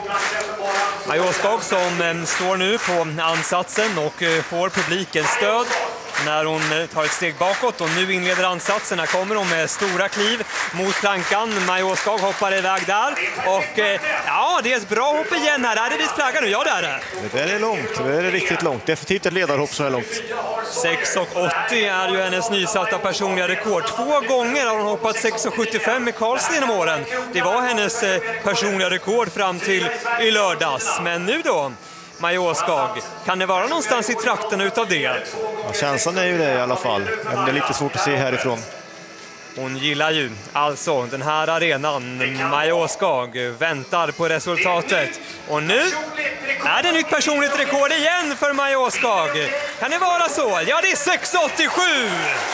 Maja Åskag som eh, står nu på ansatsen och eh, får publikens stöd när hon eh, tar ett steg bakåt, och nu inleder ansatsen. Här kommer hon med stora kliv mot plankan. Maja Åskag hoppar iväg där och eh, ja, det är ett bra hopp igen här. Är det vid flaggan nu? Ja, det är det. Det där är långt, det är riktigt långt. Definitivt ett ledarhopp så här långt. sex åttio är ju hennes nysatta personliga rekord. Två gånger har hon hoppat sex sjuttiofem i Karlstad genom åren. Det var hennes eh, personliga rekord fram till i lördags. Men nu då, Maja Åskag, kan det vara någonstans i trakten utav det? Ja, känslan är ju det i alla fall. Men det är lite svårt att se härifrån. Hon gillar ju alltså den här arenan. Maja Åskag väntar på resultatet. Och nu är det nytt personligt rekord igen för Maja Åskag. Kan det vara så? Ja, det är sex åttiosju!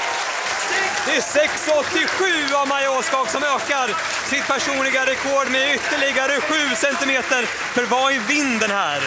Det är sex åttiosju av Maja Åskag som ökar sitt personliga rekord med ytterligare sju centimeter. För vad är vinden här?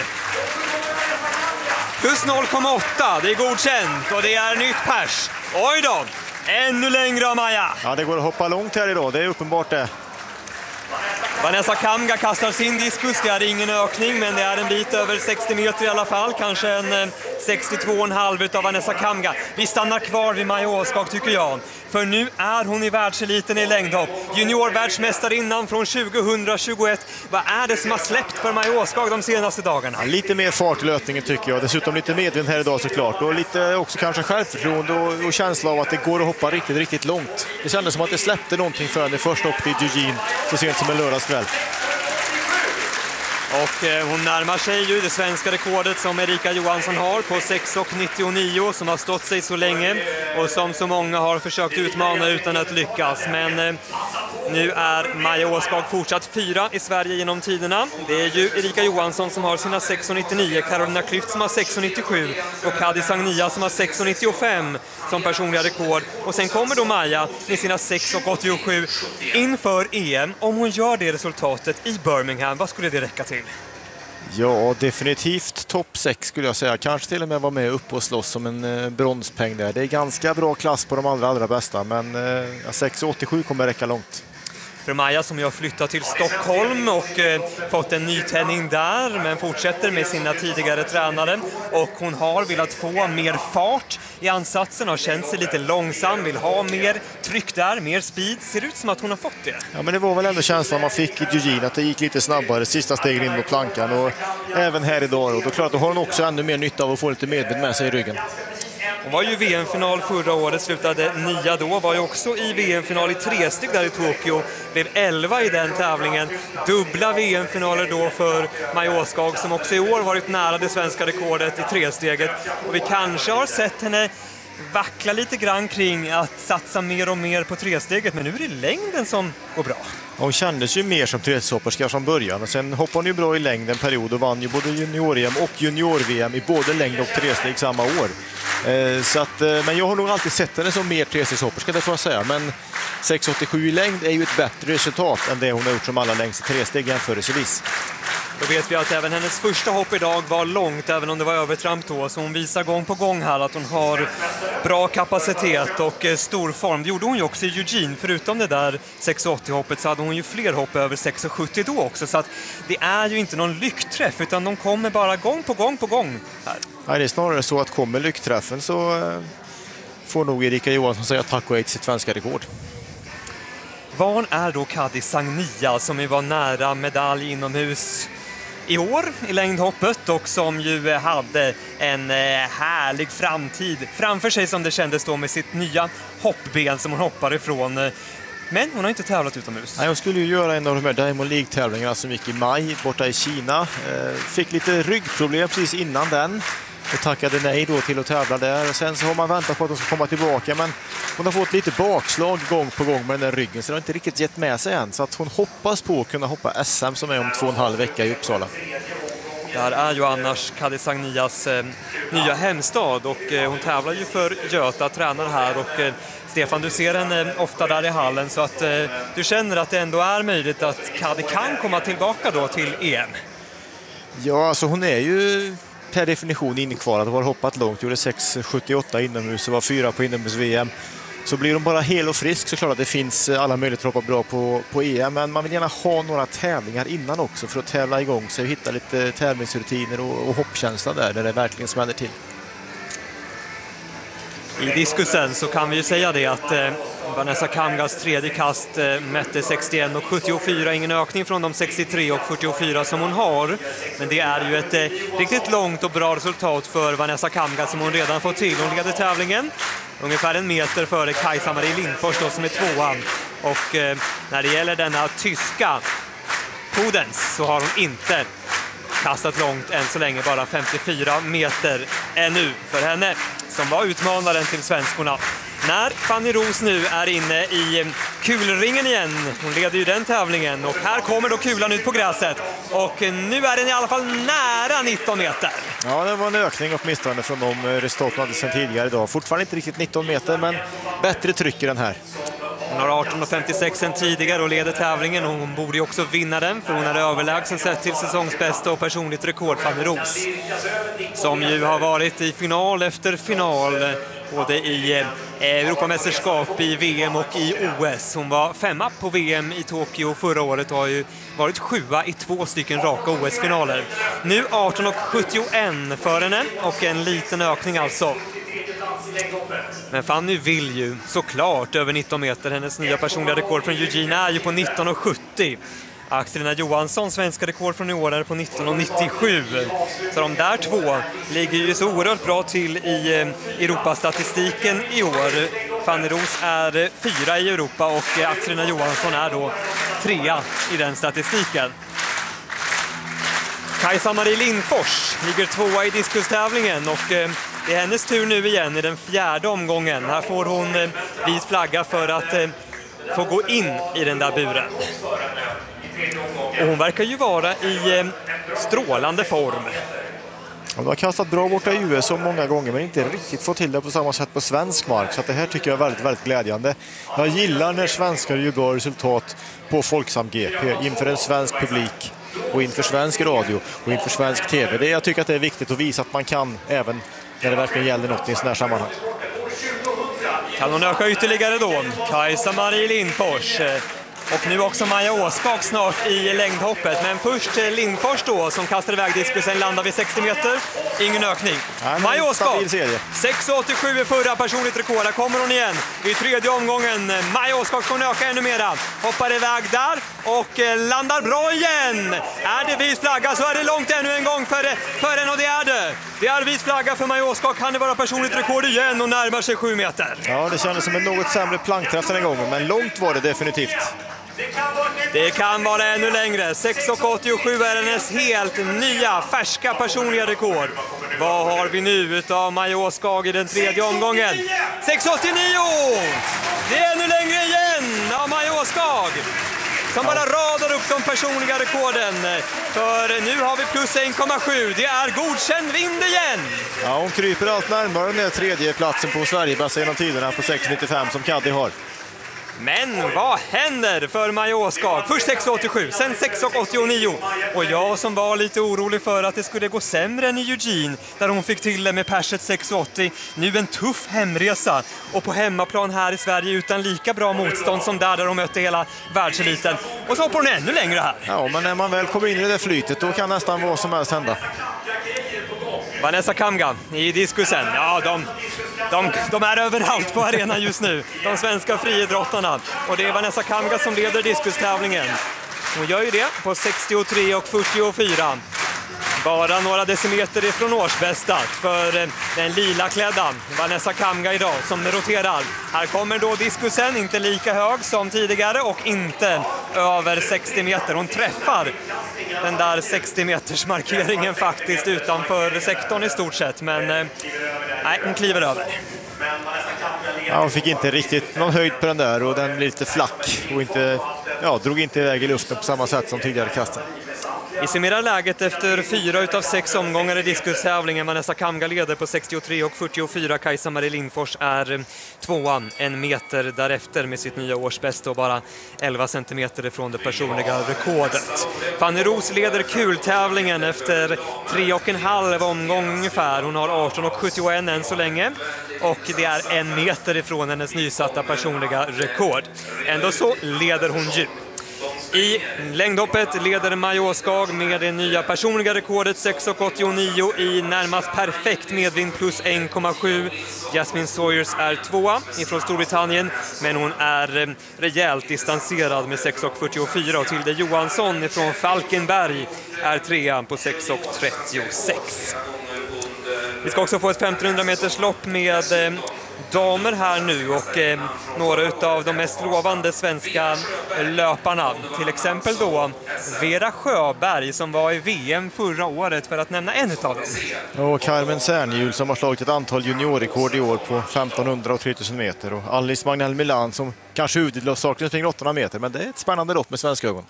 Plus noll komma åtta, det är godkänt och det är nytt pers. Oj då, ännu längre av Maja. Ja, det går att hoppa långt här idag, det är uppenbart det. Vanessa Kamga kastar sin diskus, det är ingen ökning, men det är en bit över sextio meter i alla fall. Kanske en sextiotvå komma fem utav Vanessa Kamga. Vi stannar kvar vid Maja Åskag tycker jag. För nu är hon i världseliten i längdhopp. Juniorvärldsmästarinnan från tjugohundratjugoett. Vad är det som har släppt för Maja Åskag de senaste dagarna? Ja, lite mer fart i löpningen tycker jag. Dessutom lite medvind här idag såklart. Och lite också kanske självförtroende och, och känsla av att det går att hoppa riktigt, riktigt långt. Det kändes som att det släppte någonting för det första upp i Eugene så sent som en lördagskväll. Och eh, hon närmar sig ju det svenska rekordet som Erika Johansson har på sex nittionio, som har stått sig så länge och som så många har försökt utmana utan att lyckas. Men eh, nu är Maja Åskag fortsatt fyra i Sverige genom tiderna. Det är ju Erika Johansson som har sina sex nittionio, Carolina Klüft som har sex nittiosju och Kadi Sagnia som har sex nittiofem som personliga rekord. Och sen kommer då Maja med sina sex åttiosju inför E M. Om hon gör det resultatet i Birmingham, vad skulle det räcka till? Ja, definitivt topp sex skulle jag säga. Kanske till och med vara med upp och slåss som en eh, bronspeng där. Det är ganska bra klass på de allra, allra bästa, men eh, sex åttiosju kommer räcka långt. För Maja som jag flyttat till Stockholm och eh, fått en nytändning där, men fortsätter med sina tidigare tränare. Och hon har velat få mer fart i ansatsen, har känt sig lite långsam, vill ha mer tryck där, mer speed. Ser ut som att hon har fått det. Ja, men det var väl ändå känslan man fick i Eugene, att det gick lite snabbare sista stegen in mot plankan och även här idag. Och då klart, då har hon också ännu mer nytta av att få lite medvind med sig i ryggen. Hon var ju i V M-final förra året, slutade nia då, var ju också i V M-final i tresteg där i Tokyo, blev elva i den tävlingen. Dubbla V M-finaler då för Maja Åskog som också i år varit nära det svenska rekordet i tresteget. Och vi kanske har sett henne vackla lite grann kring att satsa mer och mer på tresteget, men nu är det längden som går bra. Hon kändes ju mer som trestegshopperska från början och sen hoppade hon ju bra i längd en period och vann ju både junior-E M och junior-V M i både längd och tresteg samma år. Eh, så att, eh, men jag har nog alltid sett henne som mer trestegshopperska, det får jag säga. Men sex åttiosju i längd är ju ett bättre resultat än det hon har gjort som alla längst i tresteg jämförelsevis. Då vet vi att även hennes första hopp idag var långt, även om det var övertramp då. Så hon visar gång på gång här att hon har bra kapacitet och stor form. Det gjorde hon ju också i Eugene. Förutom det där sex åttio-hoppet så hade hon ju fler hopp över sex sjuttio då också. Så att det är ju inte någon lyckträff, utan de kommer bara gång på gång på gång här. Nej, det är snarare så att kommer lyckträffen så eh, får nog Erika Johansson säga tack och hej till sitt svenska rekord. Var är då Kadi Sagnia som ju var nära medalj inomhus i år i längdhoppet och som ju hade en härlig framtid framför sig som det kändes då med sitt nya hoppben som hon hoppar ifrån. Men hon har inte tävlat utomhus. Nej, hon skulle ju göra en av de här Diamond League-tävlingarna som gick i maj borta i Kina. Fick lite ryggproblem precis innan den. Och tackade nej då till att tävla där. Och sen så har man väntat på att hon ska komma tillbaka. Men hon har fått lite bakslag gång på gång med den där ryggen. Så det har inte riktigt gett med sig än. Så att hon hoppas på att kunna hoppa S M som är om två och en halv vecka i Uppsala. Där är ju annars Kadi Sagnias eh, nya hemstad. Och eh, hon tävlar ju för Göta, tränar här. Och eh, Stefan, du ser henne eh, ofta där i hallen. Så att eh, du känner att det ändå är möjligt att Kadi kan komma tillbaka då till E M. Ja, alltså hon är ju per definition inkvalad och har hoppat långt, gjorde sex sjuttioåtta inomhus och var fyra på inomhus-V M. Så blir de bara hel och frisk så klart att det finns alla möjligheter att hoppa bra på, på E M, men man vill gärna ha några tävlingar innan också för att tävla igång sig och hitta lite tävlingsrutiner och, och hoppkänsla där, där det verkligen smäller till. I diskusen så kan vi ju säga det att eh, Vanessa Kamgas tredje kast eh, mätte sextioen och sjuttiofyra, ingen ökning från de sextiotre och fyrtiofyra som hon har. Men det är ju ett eh, riktigt långt och bra resultat för Vanessa Kamga som hon redan fått till. Hon leder tävlingen ungefär en meter före Kajsa-Marie Lindfors då, som är tvåan. Och eh, när det gäller denna tyska Podens så har hon inte kastat långt än så länge, bara femtiofyra meter ännu för henne som var utmanaren till svenskorna. När Fanny Roos nu är inne i kulringen igen, hon leder ju den tävlingen och här kommer då kulan ut på gräset och nu är den i alla fall nära nitton meter. Ja, det var en ökning åtminstone från de resultat man hade sedan tidigare idag. Fortfarande inte riktigt nitton meter, men bättre tryck i den här. Hon har arton och femtiosex sen tidigare och leder tävlingen och hon borde ju också vinna den för hon är överlägsen sett till säsongsbästa och personligt rekord Fanny Roos. Som ju har varit i final efter final både i Europamästerskap, i V M och i O S. Hon var femma på V M i Tokyo förra året och har ju varit sjua i två stycken raka O S-finaler. Nu arton och sjuttioen för henne och en liten ökning alltså. Men Fanny vill ju såklart över nitton meter. Hennes nya personliga rekord från Eugene är ju på nitton och sjuttio. Axelina Johansson, svenska rekord från i år, är på nitton och nittiosju. Så de där två ligger ju så oerhört bra till i Europastatistiken i år. Fanny Roos är fyra i Europa och Axelina Johansson är då trea i den statistiken. Kajsa-Marie Lindfors ligger tvåa i diskustävlingen och det är hennes tur nu igen i den fjärde omgången. Här får hon vit flagga för att få gå in i den där buren. Och hon verkar ju vara i strålande form. Hon har kastat bra borta i U S så många gånger men inte riktigt fått till det på samma sätt på svensk mark. Så att det här tycker jag är väldigt, väldigt glädjande. Jag gillar när svenskar gör bra resultat på Folksam G P inför en svensk publik och inför svensk radio och inför svensk tv. Det, jag tycker att det är viktigt att visa att man kan även när det verkligen gäller något i en sån här sammanhang. Kan hon öka ytterligare då? Kajsa-Marie Lindfors. Och nu också Maja Åskog snart i längdhoppet. Men först Lindfors då som kastar iväg diskusen, landar vid sextio meter. Ingen ökning. Nej, Maja Åskog, sex åttiosju i förra personligt rekord. Där kommer hon igen i tredje omgången. Maja Åskog kommer öka ännu mera. Hoppar iväg där och landar bra igen. Är det vis flagga så är det långt ännu en gång för, för en och det är det. Det är vit flagga för Majåskog. Kan det vara personligt rekord igen och närmar sig sju meter? Ja, det kändes som en något sämre plankträff den gången, men långt var det definitivt. Det kan vara ännu längre. sex åttiosju är hennes helt nya, färska personliga rekord. Vad har vi nu utav Majåskog i den tredje omgången? sex åttionio! Det är ännu längre igen av Majåskog, som bara radar upp de personliga rekorden. För nu har vi plus en komma sju. Det är godkänd vind igen. Ja, hon kryper allt närmare den tredje platsen på Sverigebästa genom tiderna på sex nittiofem som Kaddi har. Men vad händer för Majåskog? Först sex åttiosju, sen sex åttionio. Och jag som var lite orolig för att det skulle gå sämre än i Eugene, där hon fick till det med perset sex åttio. Nu en tuff hemresa. Och på hemmaplan här i Sverige utan lika bra motstånd som där där hon mötte hela världseliten. Och så hoppar hon ännu längre här. Ja, men när man väl kommer in i det flytet, då kan nästan vad som helst hända. Vanessa Kamga i diskusen. Ja, de, de, de är överallt på arenan just nu. De svenska friidrottarna. Och det är Vanessa Kamga som leder diskustävlingen. Hon gör ju det på sextiotre och fyrtiofyra. Bara några decimeter ifrån årsbästa för den lila klädda Vanessa Kamga idag som roterar. Här kommer då diskusen, inte lika hög som tidigare och inte över sextio meter. Hon träffar den där sextio meters markeringen faktiskt utanför sektorn i stort sett. Men nej, hon kliver över. Ja, hon fick inte riktigt någon höjd på den där och den blir lite flack och inte, ja, drog inte iväg i luften på samma sätt som tidigare kasten. Vi summerar läget efter fyra utav sex omgångar i diskustävlingen. Vanessa Kamga leder på sextiotre och fyrtiofyra. Kajsa-Marie Lindfors är tvåan, en meter därefter med sitt nya årsbästa och bara elva centimeter ifrån det personliga rekordet. Fanny Roos leder kultävlingen efter tre och en halv omgång ungefär. Hon har arton och sjuttioett än så länge och det är en meter ifrån hennes nysatta personliga rekord. Ändå så leder hon ju. I längdhoppet leder Majåskog med det nya personliga rekordet sex åttionio i närmast perfekt medvind plus en komma sju. Jasmine Sawyers är tvåa ifrån Storbritannien, men hon är rejält distanserad med sex fyrtiofyra och Tilde Johansson ifrån Falkenberg är trea på sex trettiosex. Vi ska också få ett femtonhundra meters lopp med damer här nu och eh, några av de mest lovande svenska löparna. Till exempel då Vera Sjöberg som var i V M förra året, för att nämna en av dem. Och Carmen Särnhjul som har slagit ett antal juniorrekord i år på femtonhundra och tre tusen meter. Och Alice Magnell Milan som kanske huvudsakligen springer åttahundra meter, men det är ett spännande lopp med svenska ögon.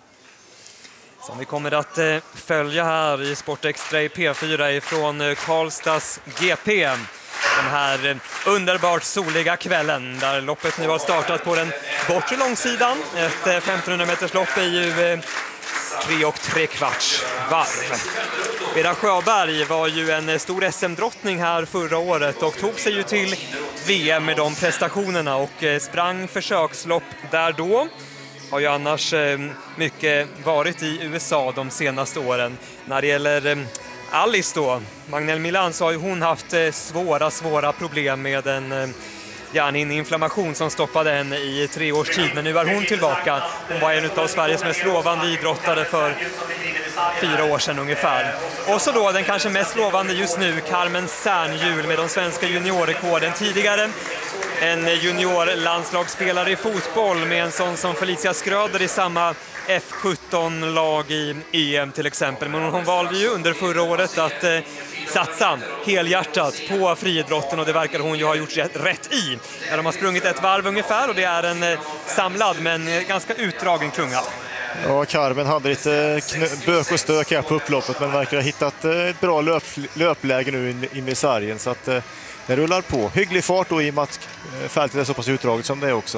Som vi kommer att eh, följa här i Sport Extra i P fyra ifrån eh, Karlstads G P. Den här underbart soliga kvällen där loppet nu har startat på den bortre långsidan. Ett femtonhundra meters lopp är ju tre och tre kvarts varv. Vera Sjöberg var ju en stor S M-drottning här förra året och tog sig ju till V M med de prestationerna och sprang försökslopp där då. Har ju annars mycket varit i U S A de senaste åren. När det gäller Alice då, Magnell Milan, så har ju hon haft svåra, svåra problem med en hjärninflammation som stoppade henne i tre års tid. Men nu är hon tillbaka. Hon var en av Sveriges mest lovande idrottare för fyra år sedan ungefär. Och så då den kanske mest lovande just nu, Carmen Särnhjul med de svenska juniorrekorden tidigare. En juniorlandslagsspelare i fotboll med en sån som Felicia Skröder i samma F sjutton-lag i E M till exempel. Men hon valde ju under förra året att eh, satsa helhjärtat på friidrotten och det verkar hon ju ha gjort rätt i. De har sprungit ett varv ungefär och det är en eh, samlad men ganska utdragen klunga. Ja, Carmen hade lite bök och stök här på upploppet men verkar ha hittat ett bra löp, löpläge nu in, in i sargen så att eh, det rullar på. Hygglig fart då i och med att fältet är så pass utdraget som det är också.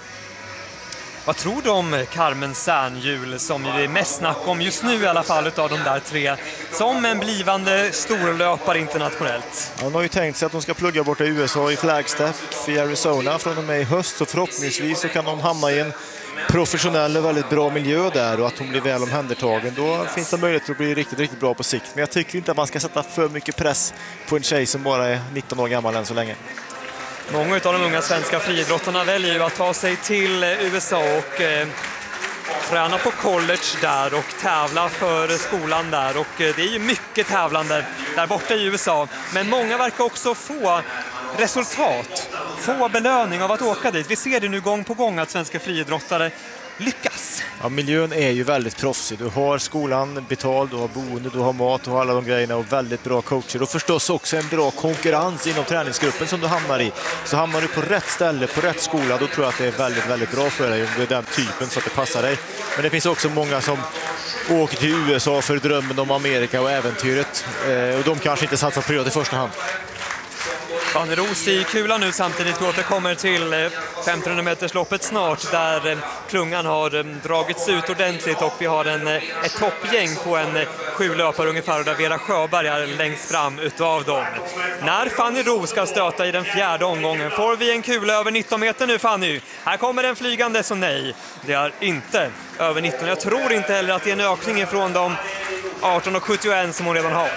Vad tror du om Carmen Särnhjul som ju är mest snack om just nu i alla fall utav de där tre som en blivande storlöpare internationellt? Hon har ju tänkt sig att de ska plugga borta i U S A i Flagstaff i Arizona från och med i höst så förhoppningsvis så kan de hamna i en professionell och väldigt bra miljö där och att hon blir väl omhändertagen. Då finns det möjlighet att bli riktigt, riktigt bra på sikt. Men jag tycker inte att man ska sätta för mycket press på en tjej som bara är nitton år gammal än så länge. Många av de unga svenska friidrottarna väljer ju att ta sig till U S A och eh, träna på college där och tävla för skolan där. Och det är ju mycket tävlande där borta i U S A. Men många verkar också få resultat, få belöning av att åka dit. Vi ser det nu gång på gång att svenska friidrottare lyckas. Ja, miljön är ju väldigt proffsig. Du har skolan betald, du har boende, du har mat, du har alla de grejerna och väldigt bra coacher. Och förstås också en bra konkurrens inom träningsgruppen som du hamnar i. Så hamnar du på rätt ställe, på rätt skola, då tror jag att det är väldigt, väldigt bra för dig om det är den typen så att det passar dig. Men det finns också många som åker till U S A för drömmen om Amerika och äventyret. Eh, och de kanske inte satsar på det i första hand. Fanny Roos i kulan nu samtidigt. Vi återkommer till femtonhundra meters loppet snart där klungan har dragits ut ordentligt och vi har en, ett toppgäng på en sju löpare ungefär där Vera Sjöberg är längst fram utav dem. När Fanny Roos ska stöta i den fjärde omgången får vi en kula över nitton meter nu, Fanny. Här kommer den flygande, så nej, det är inte över nitton. Jag tror inte heller att det är en ökning ifrån de arton och sjuttioett som hon redan har.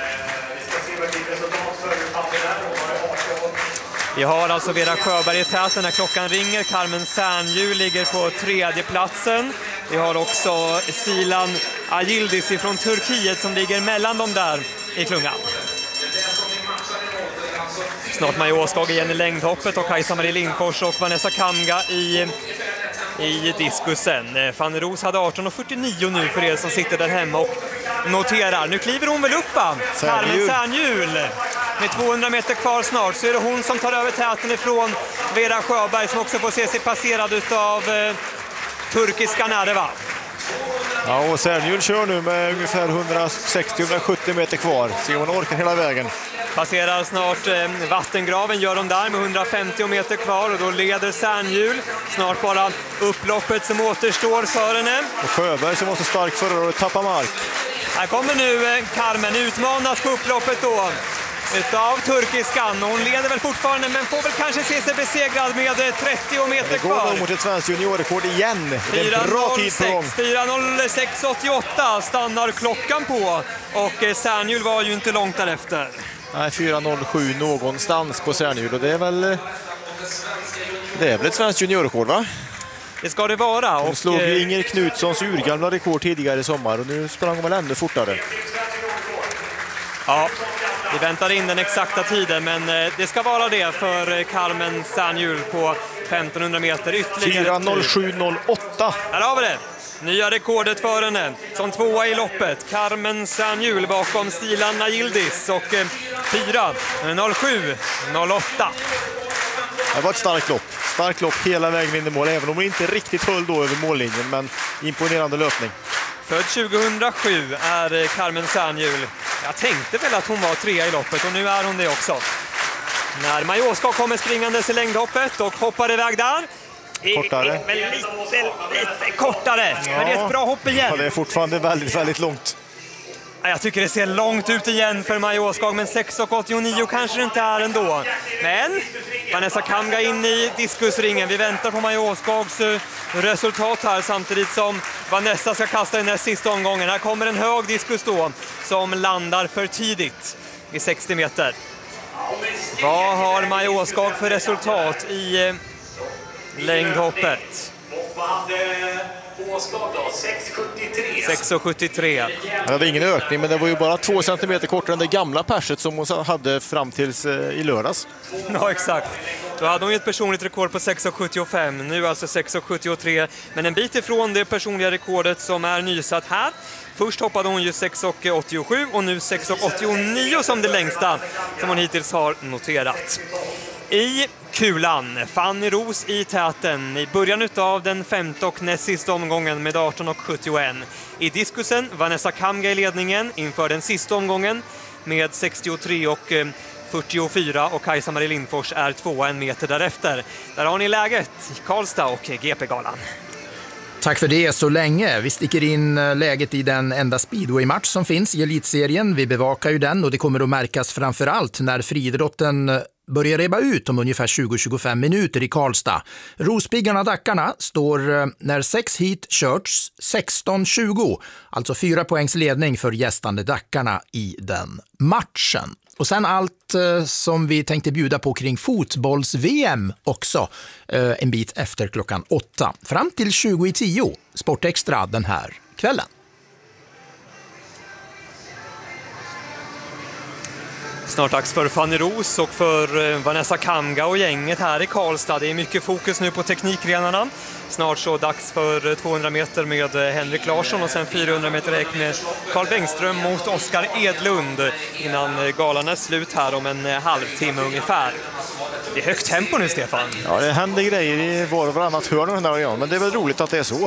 Vi har alltså Vera Sjöberg i täten när klockan ringer. Carmen Sernju ligger på tredje platsen. Vi har också Silan Ayildis från Turkiet som ligger mellan dem där i klungan. Snart Maja Åskog igen i längdhoppet och Kajsa-Marie Lindfors och Vanessa Kamga i, i diskusen. Fanny Roos hade arton och fyrtionio nu för er som sitter där hemma och noterar. Nu kliver hon väl upp, Carmen Sernjul. Med tvåhundra meter kvar snart så är det hon som tar över täten ifrån Vera Sjöberg som också får se sig passerad utav eh, turkiska Näreva. Ja, och Sernjul kör nu med ungefär hundrasextio till hundrasjuttio meter kvar. Se om hon orkar hela vägen. Passerar snart eh, vattengraven, gör de där med hundrafemtio meter kvar och då leder Sernjul. Snart bara upploppet som återstår för henne. Och Sjöberg som var så stark förra året tappar mark. Här kommer nu eh, Carmen, utmanas på upploppet då utav turkiskan. Hon leder väl fortfarande men får väl kanske se sig besegrad med trettio meter kvar. Det går mot ett svenskt juniorrekord igen. Det är en bra tid på gång. fyra noll sex åttioåtta stannar klockan på och Sernjul var ju inte långt därefter. Nej, fyra noll sju någonstans på Sernjul och det är väl det är väl ett svenskt juniorrekord, va? Det ska det vara. Hon och slog ju Inger Knutssons urgamla rekord tidigare i sommar och nu sprang hon väl ännu fortare. Ja, vi väntar in den exakta tiden men det ska vara det för Carmen Sernjul på femtonhundra meter ytterligare. fyra noll sju noll åtta. Här har vi det. Nya rekordet för henne som tvåa i loppet. Carmen Sernjul bakom Stilan Ayildis och fyra noll sju noll åtta. Det var ett starkt lopp. Starkt lopp hela vägen in i mål även om hon inte riktigt höll då över mållinjen, men imponerande löpning. Född tjugohundrasju är Carmen Sernjul. Jag tänkte väl att hon var trea i loppet och nu är hon det också. När Maja Åskog kommer springandes i längdhoppet och hoppar iväg där. Kortare. Är lite, lite kortare. Ja. Men det är ett bra hopp igen. Ja, det är fortfarande väldigt, väldigt långt. Jag tycker det ser långt ut igen för Maja Åskog, men sex åttionio kanske det inte är ändå. Men Vanessa Kamga in i diskusringen. Vi väntar på Maja Åskogs resultat här samtidigt som Vanessa ska kasta i den sista omgången. Här kommer en hög diskus då som landar för tidigt i sextio meter. Vad har Maja Åskog för resultat i längdhoppet? sex sjuttiotre. Det var ingen ökning, men det var ju bara två centimeter kortare än det gamla perset som hon hade fram tills i lördags. Ja, exakt. Då hade hon ju ett personligt rekord på sex sjuttiofem, nu alltså sex sjuttiotre. Men en bit ifrån det personliga rekordet som är nysatt här. Först hoppade hon ju sex åttiosju och nu sex åttionio som det längsta som hon hittills har noterat. I kulan, Fanny Roos i täten i början av den femte och näst sista omgången med arton och sjuttioett. I diskusen, Vanessa Kamga i ledningen inför den sista omgången med sextiotre och fyrtiofyra och Kajsa-Marie Lindfors är tvåa en meter därefter. Där har ni läget i Karlstad och G P-galan. Tack för det så länge. Vi sticker in läget i den enda speedway-match som finns i elitserien. Vi bevakar ju den och det kommer att märkas framför allt när friidrotten börjar reba ut om ungefär tjugo till tjugofem minuter i Karlstad. Rospiggarna Dackarna står när sex hit körts sexton tjugo, alltså fyra poängs ledning för gästande Dackarna i den matchen. Och sen allt eh, som vi tänkte bjuda på kring fotbolls-V M också eh, en bit efter klockan åtta. Fram till tjugo i tio, Sportextra den här kvällen. Snart dags för Fanny Ros och för Vanessa Kamga och gänget här i Karlstad. Det är mycket fokus nu på teknikgrenarna. Snart så dags för tvåhundra meter med Henrik Larsson och sen fyrahundra meter räck med Carl Bengström mot Oskar Edlund innan galan är slut här om en halvtimme ungefär. Det är högt tempo nu, Stefan. Ja, det händer grejer i var och varannat hörn den här gången, men det är väl roligt att det är så.